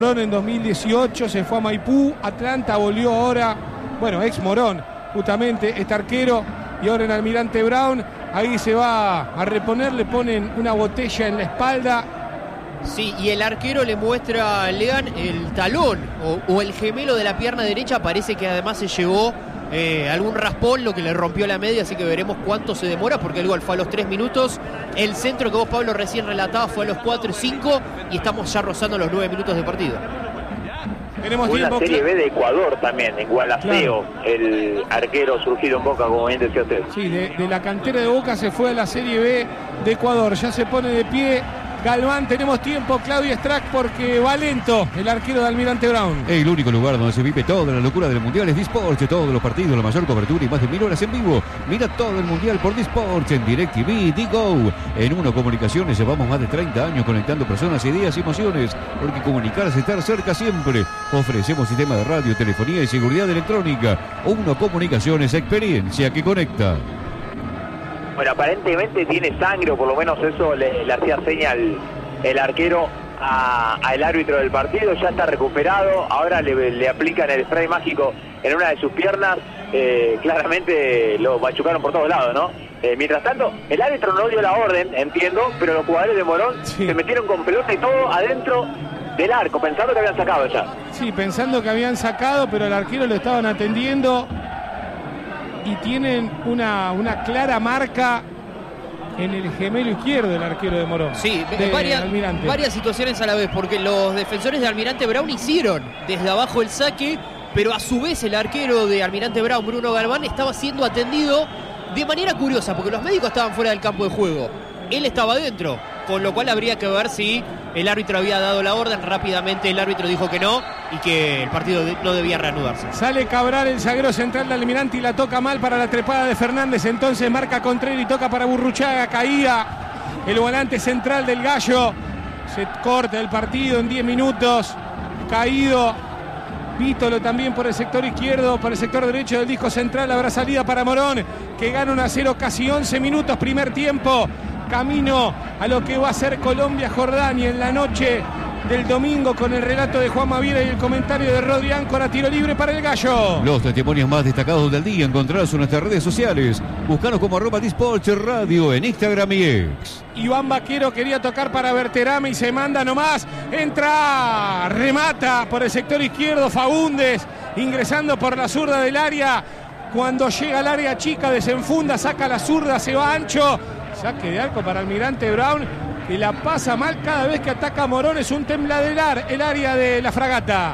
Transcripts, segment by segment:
En 2018 se fue a Maipú, Atlanta, volvió ahora, bueno, ex Morón, justamente este arquero, y ahora en Almirante Brown, ahí se va a reponer, le ponen una botella en la espalda. Sí, y el arquero le muestra a Lean el talón o el gemelo de la pierna derecha, parece que además se llevó algún raspón, lo que le rompió la media, así que veremos cuánto se demora, porque el gol fue a los 3 minutos, el centro que vos, Pablo, recién relatabas fue a los 4 y 5, y estamos ya rozando los 9 minutos de partido. Tenemos tiempo. La Serie B de Ecuador también, en Gualaceo, claro. El arquero surgido en Boca, como bien decía usted. Sí, de la cantera de Boca se fue a la Serie B de Ecuador, ya se pone de pie Galván. Tenemos tiempo, Claudio Strack, porque va lento el arquero de Almirante Brown. El único lugar donde se vive toda la locura del Mundial es Disports, todos los partidos, la mayor cobertura y más de 1000 horas en vivo. Mira todo el Mundial por Disports en DirecTV, Digo. En Uno Comunicaciones llevamos más de 30 años conectando personas, ideas y emociones, porque comunicarse es estar cerca siempre. Ofrecemos sistema de radio, telefonía y seguridad electrónica. Uno Comunicaciones, experiencia que conecta. Bueno, aparentemente tiene sangre, o por lo menos eso le hacía señal el arquero al árbitro del partido. Ya está recuperado, ahora le aplican el spray mágico en una de sus piernas. Claramente lo machucaron por todos lados, ¿no? Mientras tanto, el árbitro no dio la orden, entiendo, pero los jugadores de Morón se metieron con pelota y todo adentro del arco, pensando que habían sacado ya. Sí, pensando que habían sacado, pero al arquero lo estaban atendiendo. Y tienen una clara marca en el gemelo izquierdo del arquero de Morón. Sí, varias situaciones a la vez, porque los defensores de Almirante Brown hicieron desde abajo el saque, pero a su vez el arquero de Almirante Brown, Bruno Galván, estaba siendo atendido de manera curiosa, porque los médicos estaban fuera del campo de juego. Él estaba adentro, con lo cual habría que ver si el árbitro había dado la orden. Rápidamente el árbitro dijo que no y que el partido no debía reanudarse. Sale Cabral, el zaguero central de Almirante, y la toca mal para la trepada de Fernández. Entonces marca Contreras y toca para Burruchaga. Caía el volante central del Gallo. Se corta el partido en 10 minutos. Caído Vítolo también por el sector izquierdo, por el sector derecho del disco central. Habrá salida para Morón, que gana 1-0, casi 11 minutos, primer tiempo. Camino a lo que va a ser Colombia-Jordania en la noche del domingo, con el relato de Juan Maviera y el comentario de Rodri Áncora. Tiro libre para el Gallo. Los testimonios más destacados del día encontrarás en nuestras redes sociales. Búscanos como @Disports Radio en Instagram y X. Iván Vaquero quería tocar para Berterame y se manda nomás. Entra, remata por el sector izquierdo Faúndez, ingresando por la zurda del área. Cuando llega al área chica, desenfunda, saca la zurda, se va ancho. Saque de arco para Almirante Brown, que la pasa mal cada vez que ataca a Morón. Es un tembladelar el área de la Fragata.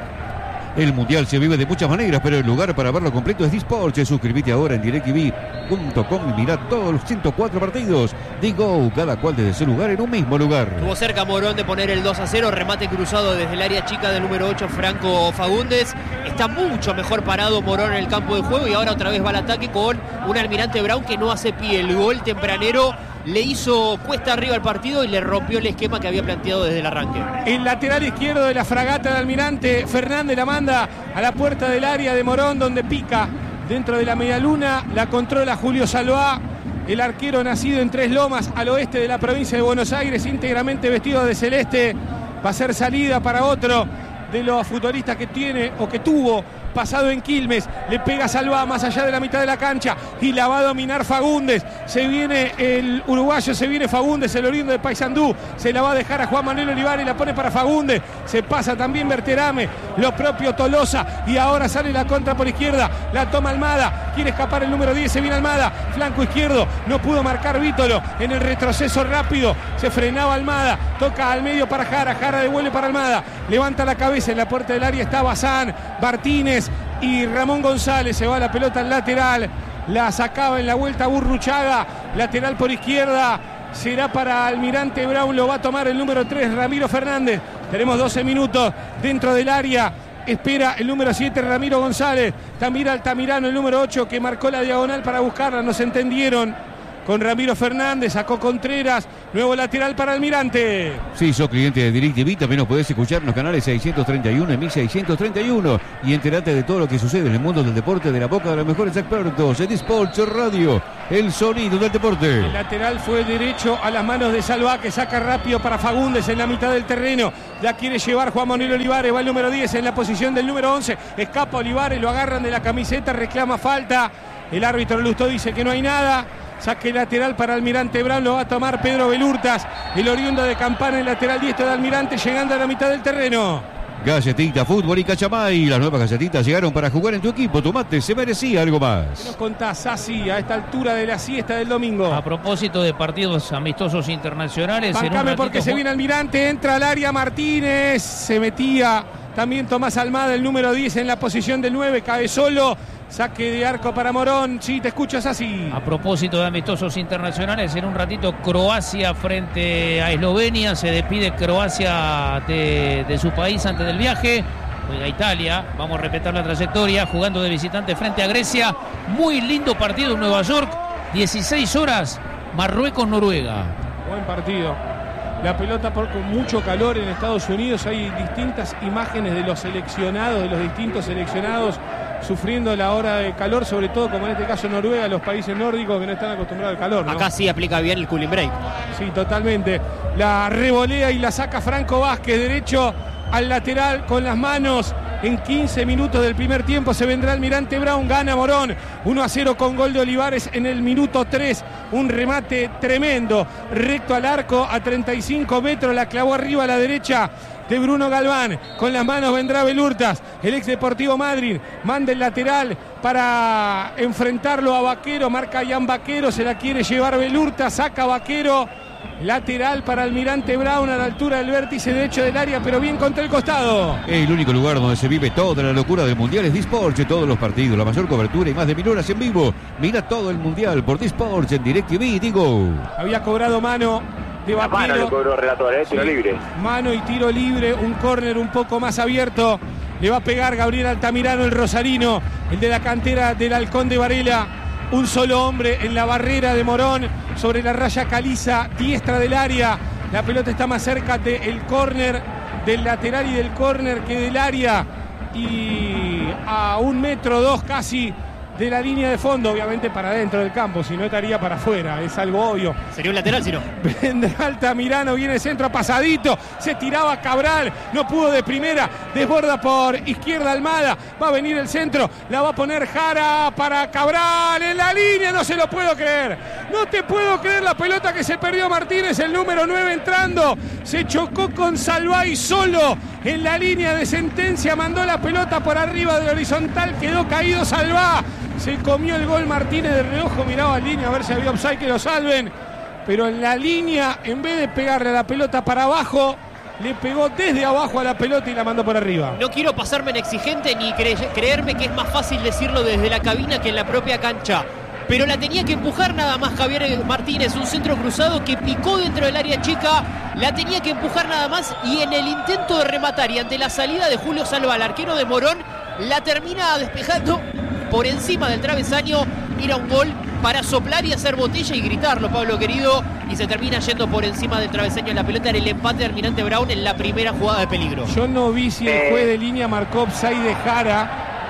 El Mundial se vive de muchas maneras, pero el lugar para verlo completo es Disports. Suscríbete ahora en DirecTV.com y mirá todos los 104 partidos. Digo, cada cual desde su lugar en un mismo lugar. Estuvo cerca Morón de poner el 2-0, remate cruzado desde el área chica del número 8, Franco Faúndez. Está mucho mejor parado Morón en el campo de juego y ahora otra vez va al ataque con un Almirante Brown que no hace pie. El gol tempranero le hizo cuesta arriba al partido y le rompió el esquema que había planteado desde el arranque. El lateral izquierdo de la Fragata de Almirante, Fernández, la manda a la puerta del área de Morón, donde pica dentro de la medialuna, la controla Julio Salvá, el arquero nacido en Tres Lomas, al oeste de la provincia de Buenos Aires, íntegramente vestido de celeste. Va a ser salida para otro de los futbolistas que tiene o que tuvo pasado en Quilmes. Le pega Salvá más allá de la mitad de la cancha y la va a dominar Faúndez. Se viene el uruguayo, se viene Faúndez, el oriundo de Paysandú. Se la va a dejar a Juan Manuel Olivares y la pone para Faúndez. Se pasa también Berterame, lo propio Tolosa, y ahora sale la contra por izquierda. La toma Almada, quiere escapar el número 10, se viene Almada, flanco izquierdo, no pudo marcar Vítolo. En el retroceso rápido se frenaba Almada, toca al medio para Jara, Jara devuelve para Almada, levanta la cabeza, en la puerta del área está Bazán, Martínez y Ramón González. Se va la pelota al lateral, la sacaba en la vuelta Burruchaga, lateral por izquierda, será para Almirante Brown, lo va a tomar el número 3, Ramiro Fernández. Tenemos 12 minutos dentro del área, espera el número 7, Ramiro González, también Altamirano, el número 8, que marcó la diagonal para buscarla, no se entendieron con Ramiro Fernández, sacó Contreras, nuevo lateral para Almirante. Si sos cliente de DirecTV, también nos podés escuchar en los canales 631 y 1631 y enterate de todo lo que sucede en el mundo del deporte de la boca de los mejores expertos en Sports Radio, el sonido del deporte. El lateral fue derecho a las manos de Salvá, que saca rápido para Fagundes en la mitad del terreno. La quiere llevar Juan Manuel Olivares, va el número 10 en la posición del número 11. Escapa Olivares, lo agarran de la camiseta, reclama falta. El árbitro Lustó dice que no hay nada. Saque lateral para Almirante Brown, lo va a tomar Pedro Belurtas, el oriundo de Campana, el lateral diestro de Almirante, llegando a la mitad del terreno. Galletita, fútbol y Cachamay. Las nuevas galletitas llegaron para jugar en tu equipo. Tu mate se merecía algo más. ¿Qué nos contás, Sassi, a esta altura de la siesta del domingo? A propósito de partidos amistosos internacionales. Bancame porque se viene Almirante, entra al área Martínez, se metía también Tomás Almada, el número 10 en la posición del 9, cae solo. Saque de arco para Morón. Sí, te escuchas así. A propósito de amistosos internacionales, en un ratito Croacia frente a Eslovenia. Se despide Croacia de su país antes del viaje. Juega Italia, vamos a respetar la trayectoria, jugando de visitante frente a Grecia. Muy lindo partido en Nueva York. 16 horas, Marruecos-Noruega. Buen partido. La pelota con mucho calor en Estados Unidos. Hay distintas imágenes de los seleccionados, de los distintos seleccionados sufriendo la hora de calor, sobre todo como en este caso Noruega, los países nórdicos que no están acostumbrados al calor, ¿no? Acá sí aplica bien el cooling break. Sí, totalmente. La revolea y la saca Franco Vázquez, derecho al lateral con las manos. En 15 minutos del primer tiempo se vendrá Almirante Brown, gana Morón 1-0 con gol de Olivares en el minuto 3, un remate tremendo, recto al arco a 35 metros, la clavó arriba a la derecha de Bruno Galván, con las manos vendrá Belurtas, el ex Deportivo Madryn, manda el lateral para enfrentarlo a Vaquero, marca Ian Vaquero, se la quiere llevar Belurtas, saca Vaquero. Lateral para Almirante Brown a la altura del vértice derecho del área, pero bien contra el costado. El único lugar donde se vive toda la locura del Mundial es Disports. Todos los partidos, la mayor cobertura y más de 1000 horas en vivo. Mira todo el Mundial por Disports en DirecTV, Digo. Había cobrado mano de Vaquero. Mano le cobró Relator, tiro libre. Mano y tiro libre, un córner un poco más abierto. Le va a pegar Gabriel Altamirano, el rosarino, el de la cantera del Halcón de Varela. Un solo hombre en la barrera de Morón, sobre la raya caliza, diestra del área. La pelota está más cerca del córner, del lateral y del córner que del área. Y a 1,2 metros casi de la línea de fondo, obviamente para dentro del campo, si no estaría para afuera, es algo obvio. Sería un lateral si no. Vendrá Altamirano, viene el centro pasadito, se tiraba Cabral, no pudo de primera, desborda por izquierda Almada, va a venir el centro, la va a poner Jara para Cabral, en la línea, no se lo puedo creer, no te puedo creer la pelota que se perdió Martínez, el número 9 entrando, se chocó con Salvay solo en la línea de sentencia, mandó la pelota por arriba del horizontal, quedó caído Salvá. Se comió el gol Martínez de reojo, miraba en línea a ver si había offside que lo salven. Pero en la línea, en vez de pegarle a la pelota para abajo, le pegó desde abajo a la pelota y la mandó por arriba. No quiero pasarme en exigente ni creerme que es más fácil decirlo desde la cabina que en la propia cancha. Pero la tenía que empujar nada más Javier Martínez, un centro cruzado que picó dentro del área chica, la tenía que empujar nada más y en el intento de rematar y ante la salida de Julio Salva, el arquero de Morón, la termina despejando por encima del travesaño, era un gol para soplar y hacer botella y gritarlo, Pablo querido, y se termina yendo por encima del travesaño en la pelota. Era el empate de Almirante Brown en la primera jugada de peligro. Yo no vi si el juez de línea marcó offside de Jara,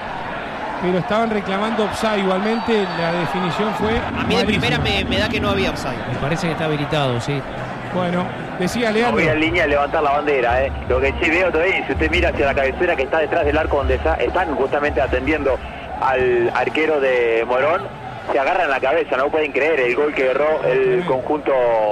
pero estaban reclamando offside. Igualmente la definición fue a mí de primera me da que no había offside. Me parece que está habilitado, sí. Bueno, decía Leandro. No voy en línea a levantar la bandera, Lo que sí veo todavía, si usted mira hacia la cabecera que está detrás del arco donde están justamente atendiendo al arquero de Morón, se agarran la cabeza, no pueden creer el gol que erró el conjunto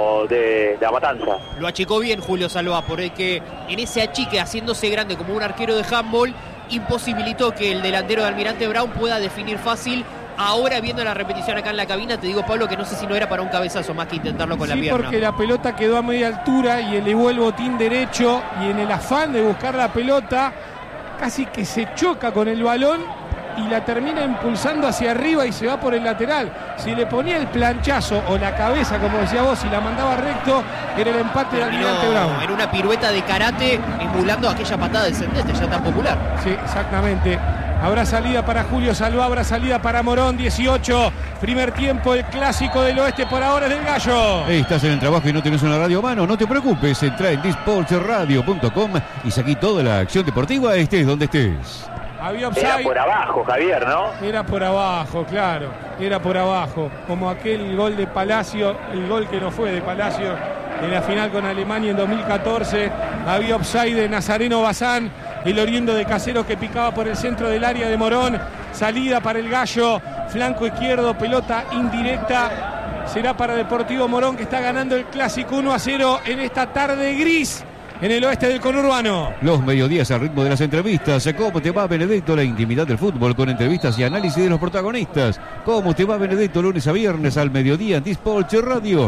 de La Matanza. Lo achicó bien Julio Salvá, porque en ese achique, haciéndose grande como un arquero de handball, imposibilitó que el delantero de Almirante Brown pueda definir fácil. Ahora viendo la repetición acá en la cabina, te digo, Pablo, que no sé si no era para un cabezazo más que intentarlo con la pierna. Sí, porque la pelota quedó a media altura y elevó el botín derecho y en el afán de buscar la pelota casi que se choca con el balón y la termina impulsando hacia arriba y se va por el lateral. Si le ponía el planchazo o la cabeza, como decía vos, y la mandaba recto, era el empate de Almirante Brown. En una pirueta de karate, emulando aquella patada descendente ya tan popular. Sí, exactamente. Habrá salida para Julio Salvá, habrá salida para Morón. 18, primer tiempo, el clásico del oeste por ahora es del Gallo. Estás en el trabajo y no tenés una radio a mano, no te preocupes, entra en disportsradio.com y seguí toda la acción deportiva, estés donde estés. Había offside. Era por abajo, Javier, ¿no? Era por abajo, claro, era por abajo, como aquel gol de Palacio, el gol que no fue de Palacio en la final con Alemania en 2014. Había offside de Nazareno Bazán, el oriundo de Caseros que picaba por el centro del área de Morón. Salida para el Gallo, flanco izquierdo, pelota indirecta. Será para Deportivo Morón, que está ganando el clásico 1-0 en esta tarde gris en el oeste del conurbano. Los mediodías al ritmo de las entrevistas. ¿Cómo te va, Benedetto? La intimidad del fútbol con entrevistas y análisis de los protagonistas. ¿Cómo te va, Benedetto? Lunes a viernes al mediodía en Dispolch Radio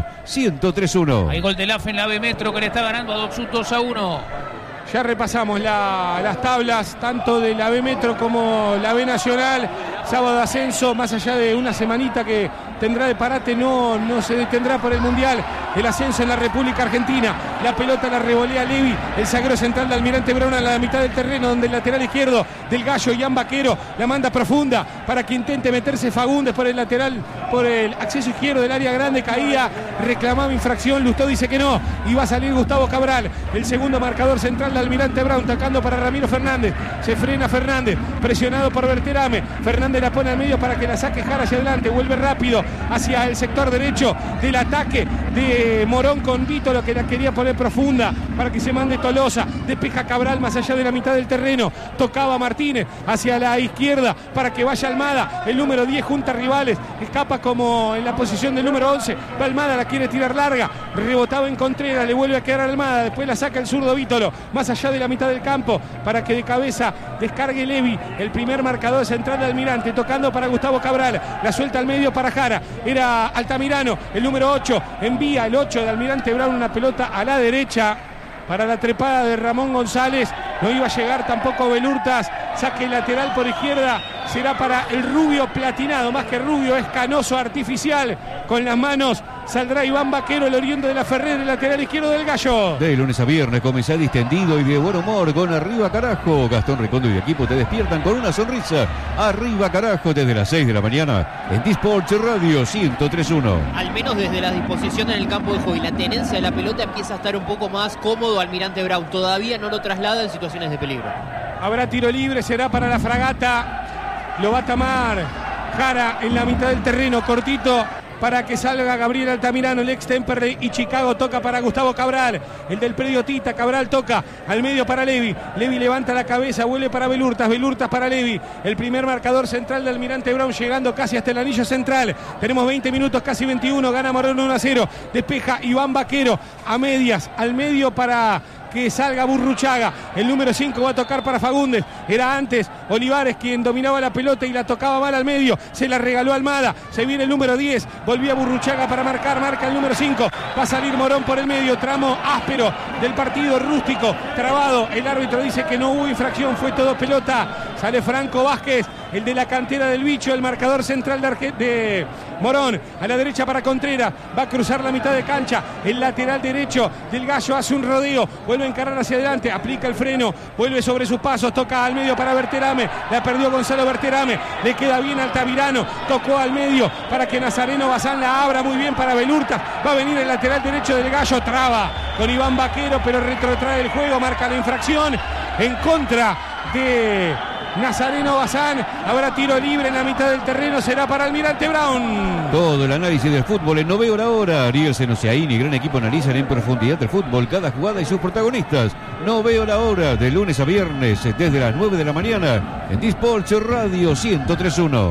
103.1. Hay gol del AFE en la B Metro que le está ganando a Doxut 2-1. Ya repasamos las tablas, tanto de la B Metro como la B Nacional. Sábado de ascenso, más allá de una semanita que tendrá de parate, no se detendrá por el Mundial. El ascenso en la República Argentina. La pelota la revolea Levi, el zaguero central de Almirante Brown a la mitad del terreno, donde el lateral izquierdo del Gallo, Ian Vaquero, la manda profunda para que intente meterse Fagundes por el lateral, por el acceso izquierdo del área grande. Caía, reclamaba infracción, Lustó dice que no, y va a salir Gustavo Cabral, el segundo marcador central de Almirante Brown, tocando para Ramiro Fernández. Se frena Fernández, presionado por Berterame. Fernández la pone al medio para que la saque Jara hacia adelante, vuelve rápido hacia el sector derecho del ataque de Morón con Vito, lo que la quería poner profunda para que se mande Tolosa. Despeja Cabral más allá de la mitad del terreno, tocaba Martínez hacia la izquierda para que vaya Almada, el número 10 junta rivales, escapa como en la posición del número 11, va Almada, la quiere tirar larga, rebotaba en Contreras, le vuelve a quedar Almada, después la saca el zurdo Vítolo, más allá de la mitad del campo, para que de cabeza descargue Levi, el primer marcador central de Almirante, tocando para Gustavo Cabral, la suelta al medio para Jara, era Altamirano, el número 8, envía el 8 de Almirante Brown, una pelota a la derecha para la trepada de Ramón González, no iba a llegar tampoco Belurtas, saque lateral por izquierda, será para el rubio platinado, más que rubio, es canoso artificial, con las manos saldrá Iván Vaquero, el oriundo de la Ferrer, el lateral izquierdo del Gallo. De lunes a viernes, comenzá distendido y de buen humor con Arriba Carajo. Gastón Recondo y equipo te despiertan con una sonrisa. Arriba Carajo desde las 6 de la mañana en Dispolch Radio 103.1. Al menos desde la disposición en el campo de juego y la tenencia de la pelota empieza a estar un poco más cómodo Almirante Brown. Todavía no lo traslada en situaciones de peligro. Habrá tiro libre, será para la Fragata. Lo va a tomar Jara en la mitad del terreno, cortito, para que salga Gabriel Altamirano, el ex Temperley, y Chicago toca para Gustavo Cabral, el del predio Tita. Cabral toca al medio para Levi, Levi levanta la cabeza, vuelve para Belurtas, Belurtas para Levi, el primer marcador central de Almirante Brown, llegando casi hasta el anillo central. Tenemos 20 minutos, casi 21, gana Morón 1-0, despeja Iván Vaquero a medias, al medio para que salga Burruchaga, el número 5 va a tocar para Fagundes, era antes Olivares quien dominaba la pelota y la tocaba mal al medio, se la regaló Almada, se viene el número 10, volvía Burruchaga para marcar, marca el número 5, va a salir Morón por el medio, tramo áspero del partido, rústico, trabado, el árbitro dice que no hubo infracción, fue todo pelota, sale Franco Vázquez, el de la cantera del Bicho, el marcador central de Morón, a la derecha para Contreras, va a cruzar la mitad de cancha, el lateral derecho del Gallo hace un rodeo, vuelve a encarar hacia adelante, aplica el freno, vuelve sobre sus pasos, toca al medio para Berterame, la perdió Gonzalo Berterame, le queda bien Altamirano, tocó al medio para que Nazareno Bazán la abra muy bien para Belurtas, va a venir el lateral derecho del Gallo, traba con Iván Vaquero, pero retrotrae el juego, marca la infracción en contra de Nazareno Bazán. Habrá tiro libre en la mitad del terreno, será para Almirante Brown. Todo el análisis del fútbol en No Veo la Hora. Ariel Senociaín y gran equipo analizan en profundidad el fútbol, cada jugada y sus protagonistas. No Veo la Hora, de lunes a viernes desde las 9 de la mañana en Dispolch Radio 103.1.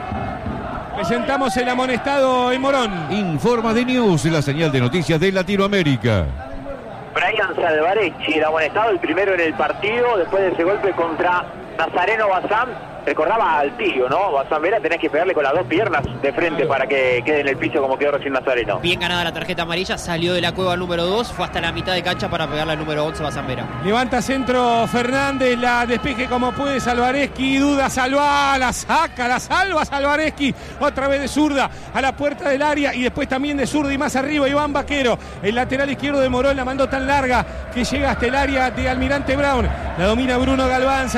Presentamos el amonestado en Morón. Informa de News, la señal de noticias de Latinoamérica. Brian Salvarecci, el amonestado, el primero en el partido, después de ese golpe contra Nazareno Bazán. Recordaba al tío, ¿no? Bazán Vera, tenés que pegarle con las dos piernas de frente para que quede en el piso como quedó recién Nazareno. Bien ganada la tarjeta amarilla, salió de la cueva al número 2, fue hasta la mitad de cancha para pegarle al número 11, Bazán Vera. Levanta centro Fernández, la despeje como puede Salvarecki, duda Salva, la saca, la salva Salvarecki, otra vez de zurda a la puerta del área y después también de zurda y más arriba Iván Vaquero, el lateral izquierdo de Morón, la mandó tan larga que llega hasta el área de Almirante Brown, la domina Bruno Galván, sale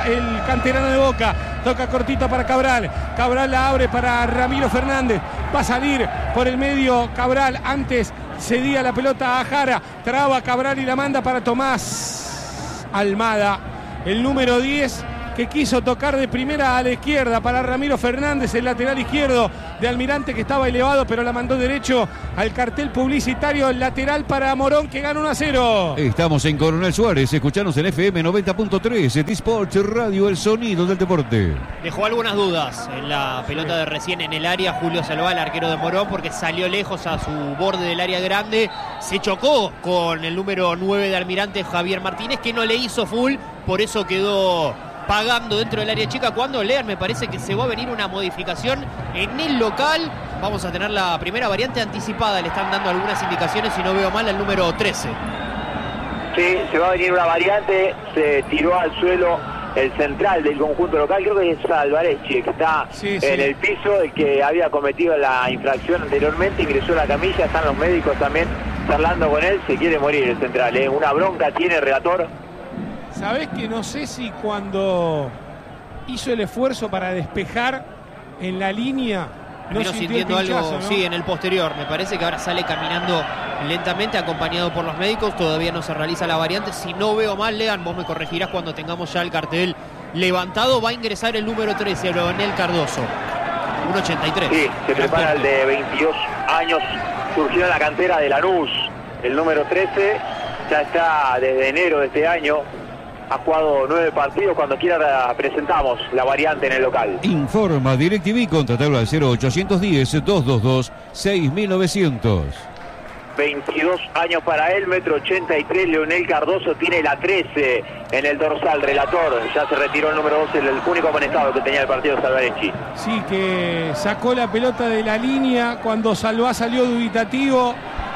el canterano de Boca. Toca cortito para Cabral. Cabral la abre para Ramiro Fernández. Va a salir por el medio Cabral. Antes cedía la pelota a Jara. Traba Cabral y la manda para Tomás Almada. El número 10 que quiso tocar de primera a la izquierda para Ramiro Fernández, el lateral izquierdo de Almirante, que estaba elevado, pero la mandó derecho al cartel publicitario. Lateral para Morón, que gana 1-0. Estamos en Coronel Suárez, escuchanos en FM 90.3, Disport Radio, el sonido del deporte. Dejó algunas dudas en la pelota de recién en el área Julio Salvá, el arquero de Morón, porque salió lejos a su borde del área grande. Se chocó con el número 9 de Almirante, Javier Martínez, que no le hizo full, por eso quedó pagando dentro del área chica. Cuando lean, me parece que se va a venir una modificación en el local. Vamos a tener la primera variante anticipada. Le están dando algunas indicaciones, si no veo mal, al número 13. Sí, se va a venir una variante. Se tiró al suelo el central del conjunto local. Creo que es Alvarechi, que está en el piso, el que había cometido la infracción anteriormente. Ingresó a la camilla. Están los médicos también charlando con él. Se quiere morir el central, ¿eh? Una bronca tiene el relator. ¿Sabés que no sé si cuando hizo el esfuerzo para despejar en la línea no sintiendo algo, ¿no? Sí, en el posterior. Me parece que ahora sale caminando lentamente, acompañado por los médicos. Todavía no se realiza la variante. Si no veo mal, Lean, vos me corregirás cuando tengamos ya el cartel levantado. Va a ingresar el número 13, Leonel Cardoso. 1.83. Sí, se prepara el de 22 años. Surgió en la cantera de Lanús. El número 13 ya está desde enero de este año. Ha jugado 9 partidos. Cuando quiera presentamos la variante en el local. Informa DirecTV, contratalo al 0810-222-6900. 22 años para él, 1,83 m. Leonel Cardoso tiene la 13 en el dorsal. Relator, ya se retiró el número 12, el único amonestado que tenía el partido, Salvarechi. Sí, que sacó la pelota de la línea cuando Salvá salió dubitativo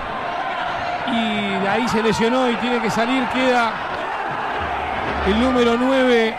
y de ahí se lesionó y tiene que salir. Queda el número 9,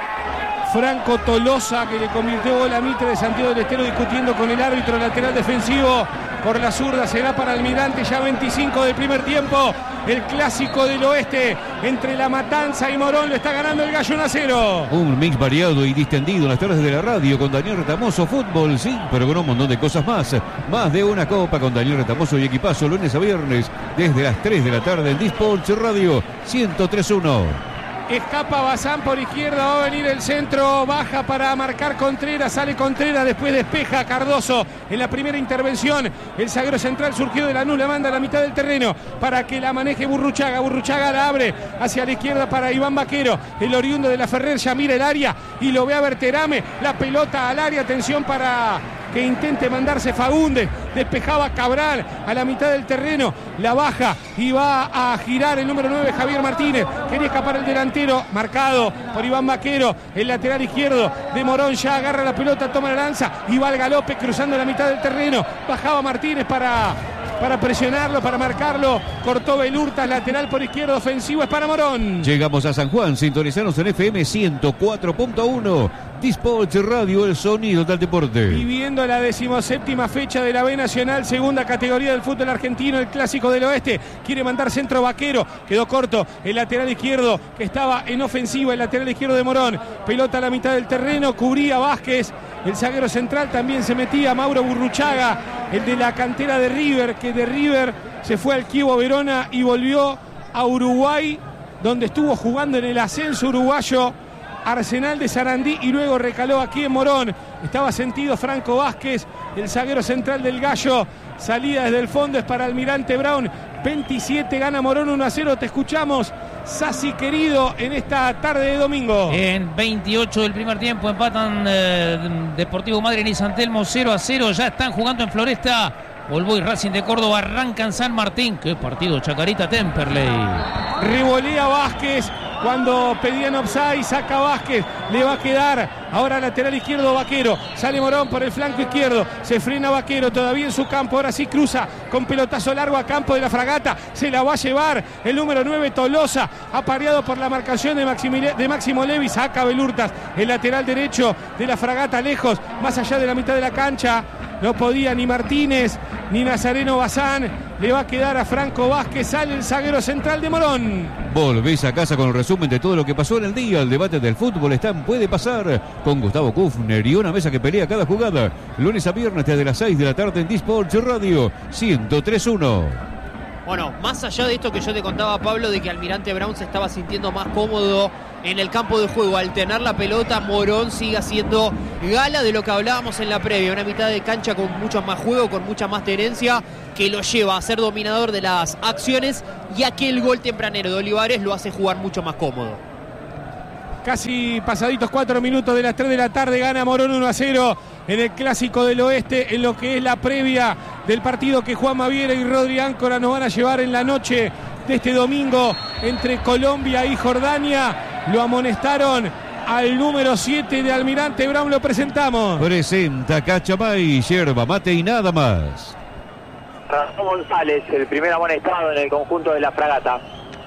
Franco Tolosa, que le convirtió gol a Mitre de Santiago del Estero, discutiendo con el árbitro lateral defensivo. Por la zurda será para Almirante, ya 25 del primer tiempo. El clásico del oeste entre La Matanza y Morón, lo está ganando el Gallo 1-0. Un mix variado y distendido en las tardes de la radio con Daniel Retamoso. Fútbol, sí, pero con un montón de cosas más. Más de una copa con Daniel Retamoso y equipazo, lunes a viernes, desde las 3 de la tarde en Disport Radio 103.1. Escapa Bazán por izquierda, va a venir el centro, baja para marcar Contreras, sale Contreras, después despeja Cardoso en la primera intervención. El zaguero central surgió de Lanús, la manda a la mitad del terreno para que la maneje Burruchaga. Burruchaga la abre hacia la izquierda para Iván Vaquero, el oriundo de la Ferrer, ya mira el área y lo ve a Berterame, la pelota al área, atención para que intente mandarse Fagundes, despejaba Cabral a la mitad del terreno, la baja y va a girar el número 9, Javier Martínez. Quería escapar el delantero, marcado por Iván Vaquero, el lateral izquierdo de Morón, ya agarra la pelota, toma la lanza y va al galope cruzando la mitad del terreno. Bajaba Martínez para presionarlo, para marcarlo. Cortó Belurtas, lateral por izquierda, ofensivo es para Morón. Llegamos a San Juan, sintonizanos en FM 104.1. Disport Radio, el sonido del deporte. Viviendo la 17ª fecha de la B Nacional, segunda categoría del fútbol argentino, el clásico del oeste. Quiere mandar centro Vaquero, quedó corto el lateral izquierdo que estaba en ofensiva, el lateral izquierdo de Morón. Pelota a la mitad del terreno, cubría Vázquez. El zaguero central también se metía, Mauro Burruchaga, el de la cantera de River, que de River se fue al Chievo Verona y volvió a Uruguay, donde estuvo jugando en el ascenso uruguayo Arsenal de Sarandí y luego recaló aquí en Morón. Estaba sentido Franco Vázquez, el zaguero central del Gallo. Salida desde el fondo es para Almirante Brown. 27 gana Morón 1-0. Te escuchamos, Sassi querido, en esta tarde de domingo. En 28 del primer tiempo empatan Deportivo Madryn y San Telmo 0-0. Ya están jugando en Floresta. Volvo y Racing de Córdoba arrancan San Martín. Qué partido, Chacarita Temperley. Revolea Vázquez cuando pedían offside, saca Vázquez, le va a quedar ahora lateral izquierdo Vaquero, sale Morón por el flanco izquierdo, se frena Vaquero todavía en su campo, ahora sí cruza con pelotazo largo a campo de la Fragata, se la va a llevar el número 9 Tolosa, apareado por la marcación de Máximo Levi, saca Belurtas, el lateral derecho de la Fragata lejos, más allá de la mitad de la cancha. No podía ni Martínez ni Nazareno Bazán. Le va a quedar a Franco Vázquez. Sale el zaguero central de Morón. Volvés a casa con el resumen de todo lo que pasó en el día. El debate del fútbol está en Puede Pasar con Gustavo Kufner y una mesa que pelea cada jugada. Lunes a viernes desde las 6 de la tarde en Disports Radio 103.1. Bueno, más allá de esto que yo te contaba, Pablo, de que Almirante Brown se estaba sintiendo más cómodo en el campo de juego al tener la pelota, Morón sigue haciendo gala de lo que hablábamos en la previa, una mitad de cancha con mucho más juego, con mucha más tenencia, que lo lleva a ser dominador de las acciones, y aquel gol tempranero de Olivares lo hace jugar mucho más cómodo. Casi pasaditos 4 minutos de las 3 de la tarde, gana Morón 1-0 en el Clásico del Oeste, en lo que es la previa del partido que Juan Maviera y Rodri Áncora nos van a llevar en la noche de este domingo entre Colombia y Jordania. Lo amonestaron al número 7 de Almirante Brown, lo presentamos. Presenta Cachamay, yerba mate y nada más. Ramón González, el primer amonestado en el conjunto de la Fragata.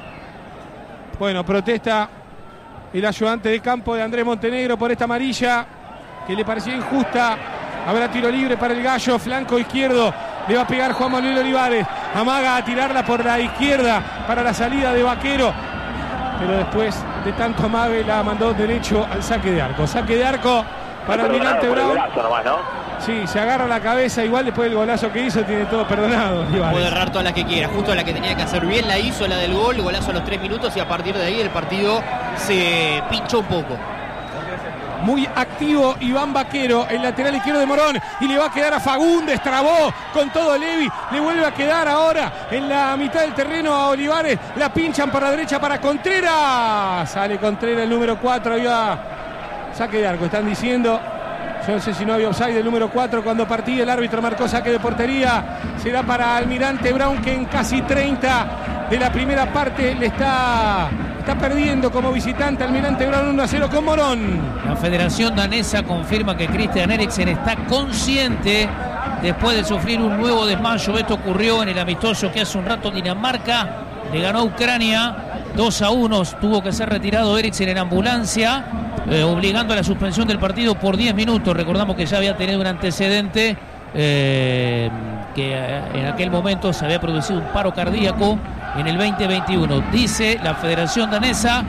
Bueno, protesta el ayudante de campo de Andrés Montenegro por esta amarilla que le parecía injusta. Habrá tiro libre para el Gallo, flanco izquierdo. Le va a pegar Juan Manuel Olivares. Amaga a tirarla por la izquierda para la salida de Vaquero. Pero después de tanto amague la mandó derecho al saque de arco. Saque de arco para Almirante Brown. Nomás, ¿no? Sí, se agarra la cabeza. Igual después del golazo que hizo tiene todo perdonado. Olivares. Puede errar todas las que quiera. Justo la que tenía que hacer bien la hizo, la del gol. Golazo a los 3 minutos y a partir de ahí el partido se pinchó un poco. Muy activo Iván Vaquero, el lateral izquierdo de Morón, y le va a quedar a Fagundes, trabó con todo Levi, le vuelve a quedar ahora en la mitad del terreno a Olivares, la pinchan para la derecha para Contreras, sale Contreras el número 4, había saque de arco, están diciendo, yo no sé si no había offside del número 4 cuando partía, el árbitro marcó saque de portería, será para Almirante Brown que en casi 30 de la primera parte le está perdiendo como visitante Almirante Brown 1-0 con Morón. La Federación Danesa confirma que Christian Eriksen está consciente después de sufrir un nuevo desmayo. Esto ocurrió en el amistoso que hace un rato Dinamarca le ganó a Ucrania 2-1. Tuvo que ser retirado Eriksen en ambulancia, obligando a la suspensión del partido por 10 minutos. Recordamos que ya había tenido un antecedente que en aquel momento se había producido un paro cardíaco en el 2021. Dice la Federación Danesa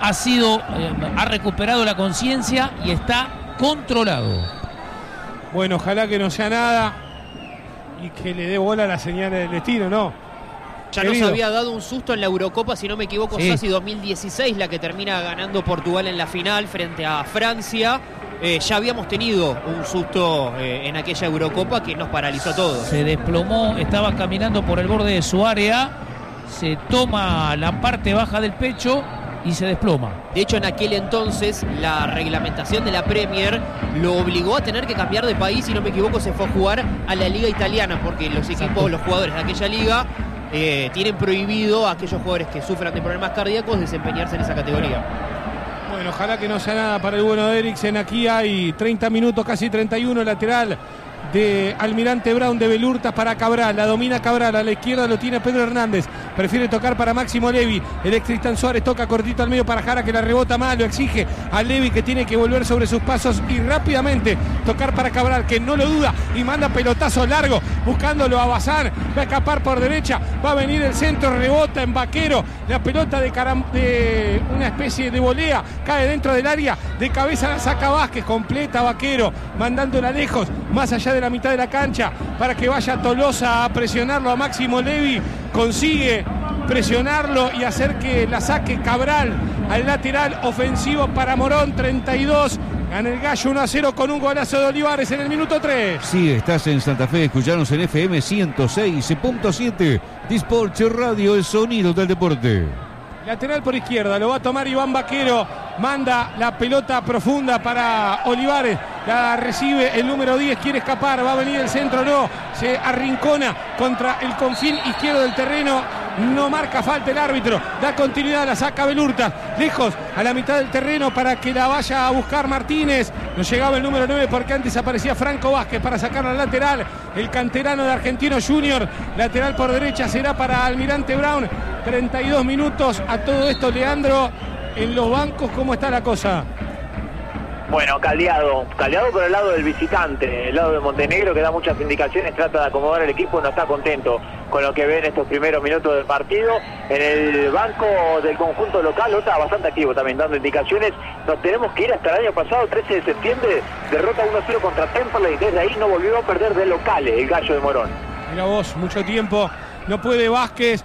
ha recuperado la conciencia y está controlado. Bueno, ojalá que no sea nada y que le dé bola a las señales del destino, ¿no? Ya nos había dado un susto en la Eurocopa, si no me equivoco, sí. Sassi 2016, la que termina ganando Portugal en la final frente a Francia. Ya habíamos tenido un susto en aquella Eurocopa que nos paralizó a todos. Se desplomó, estaba caminando por el borde de su área, se toma la parte baja del pecho y se desploma. De hecho, en aquel entonces la reglamentación de la Premier lo obligó a tener que cambiar de país, si no me equivoco se fue a jugar a la Liga Italiana, porque los equipos, los jugadores de aquella liga tienen prohibido a aquellos jugadores que sufran de problemas cardíacos desempeñarse en esa categoría. Bueno, ojalá que no sea nada para el bueno de Eriksen. Aquí hay 30 minutos, casi 31, lateral de Almirante Brown de Belurtas para Cabral, la domina Cabral, a la izquierda lo tiene Pedro Hernández, prefiere tocar para Máximo Levi, el ex Tristan Suárez toca cortito al medio para Jara que la rebota mal, lo exige a Levi que tiene que volver sobre sus pasos y rápidamente tocar para Cabral que no lo duda y manda pelotazo largo buscándolo a Bazán, va a escapar por derecha, va a venir el centro, rebota en Vaquero, la pelota de una especie de volea, cae dentro del área, de cabeza la saca Vázquez, completa Vaquero, mandándola lejos, más allá de la mitad de la cancha para que vaya Tolosa a presionarlo a Máximo Levi, consigue presionarlo y hacer que la saque Cabral al lateral ofensivo para Morón. 32, gana el Gallo 1-0 con un golazo de Olivares en el minuto 3. Sí, estás en Santa Fe, escuchanos en FM 106.7, Disports Radio, el sonido del deporte. Lateral por izquierda, lo va a tomar Iván Vaquero, manda la pelota profunda para Olivares, la recibe el número 10, quiere escapar, va a venir el centro, no, se arrincona contra el confín izquierdo del terreno, no marca falta el árbitro, da continuidad, la saca Belurtas, lejos a la mitad del terreno para que la vaya a buscar Martínez, no llegaba el número 9 porque antes aparecía Franco Vázquez para sacarla al lateral, el canterano de Argentino Junior, lateral por derecha será para Almirante Brown. 32 minutos a todo esto, Leandro, en los bancos, ¿cómo está la cosa? Bueno, caldeado por el lado del visitante, el lado de Montenegro, que da muchas indicaciones, trata de acomodar el equipo, no está contento con lo que ve en estos primeros minutos del partido. En el banco del conjunto local, está bastante activo también, dando indicaciones. Nos tenemos que ir hasta el año pasado, 13 de septiembre, derrota 1-0 contra Temperley, y desde ahí no volvió a perder de locales el Gallo de Morón. Mira vos, mucho tiempo, no puede Vázquez,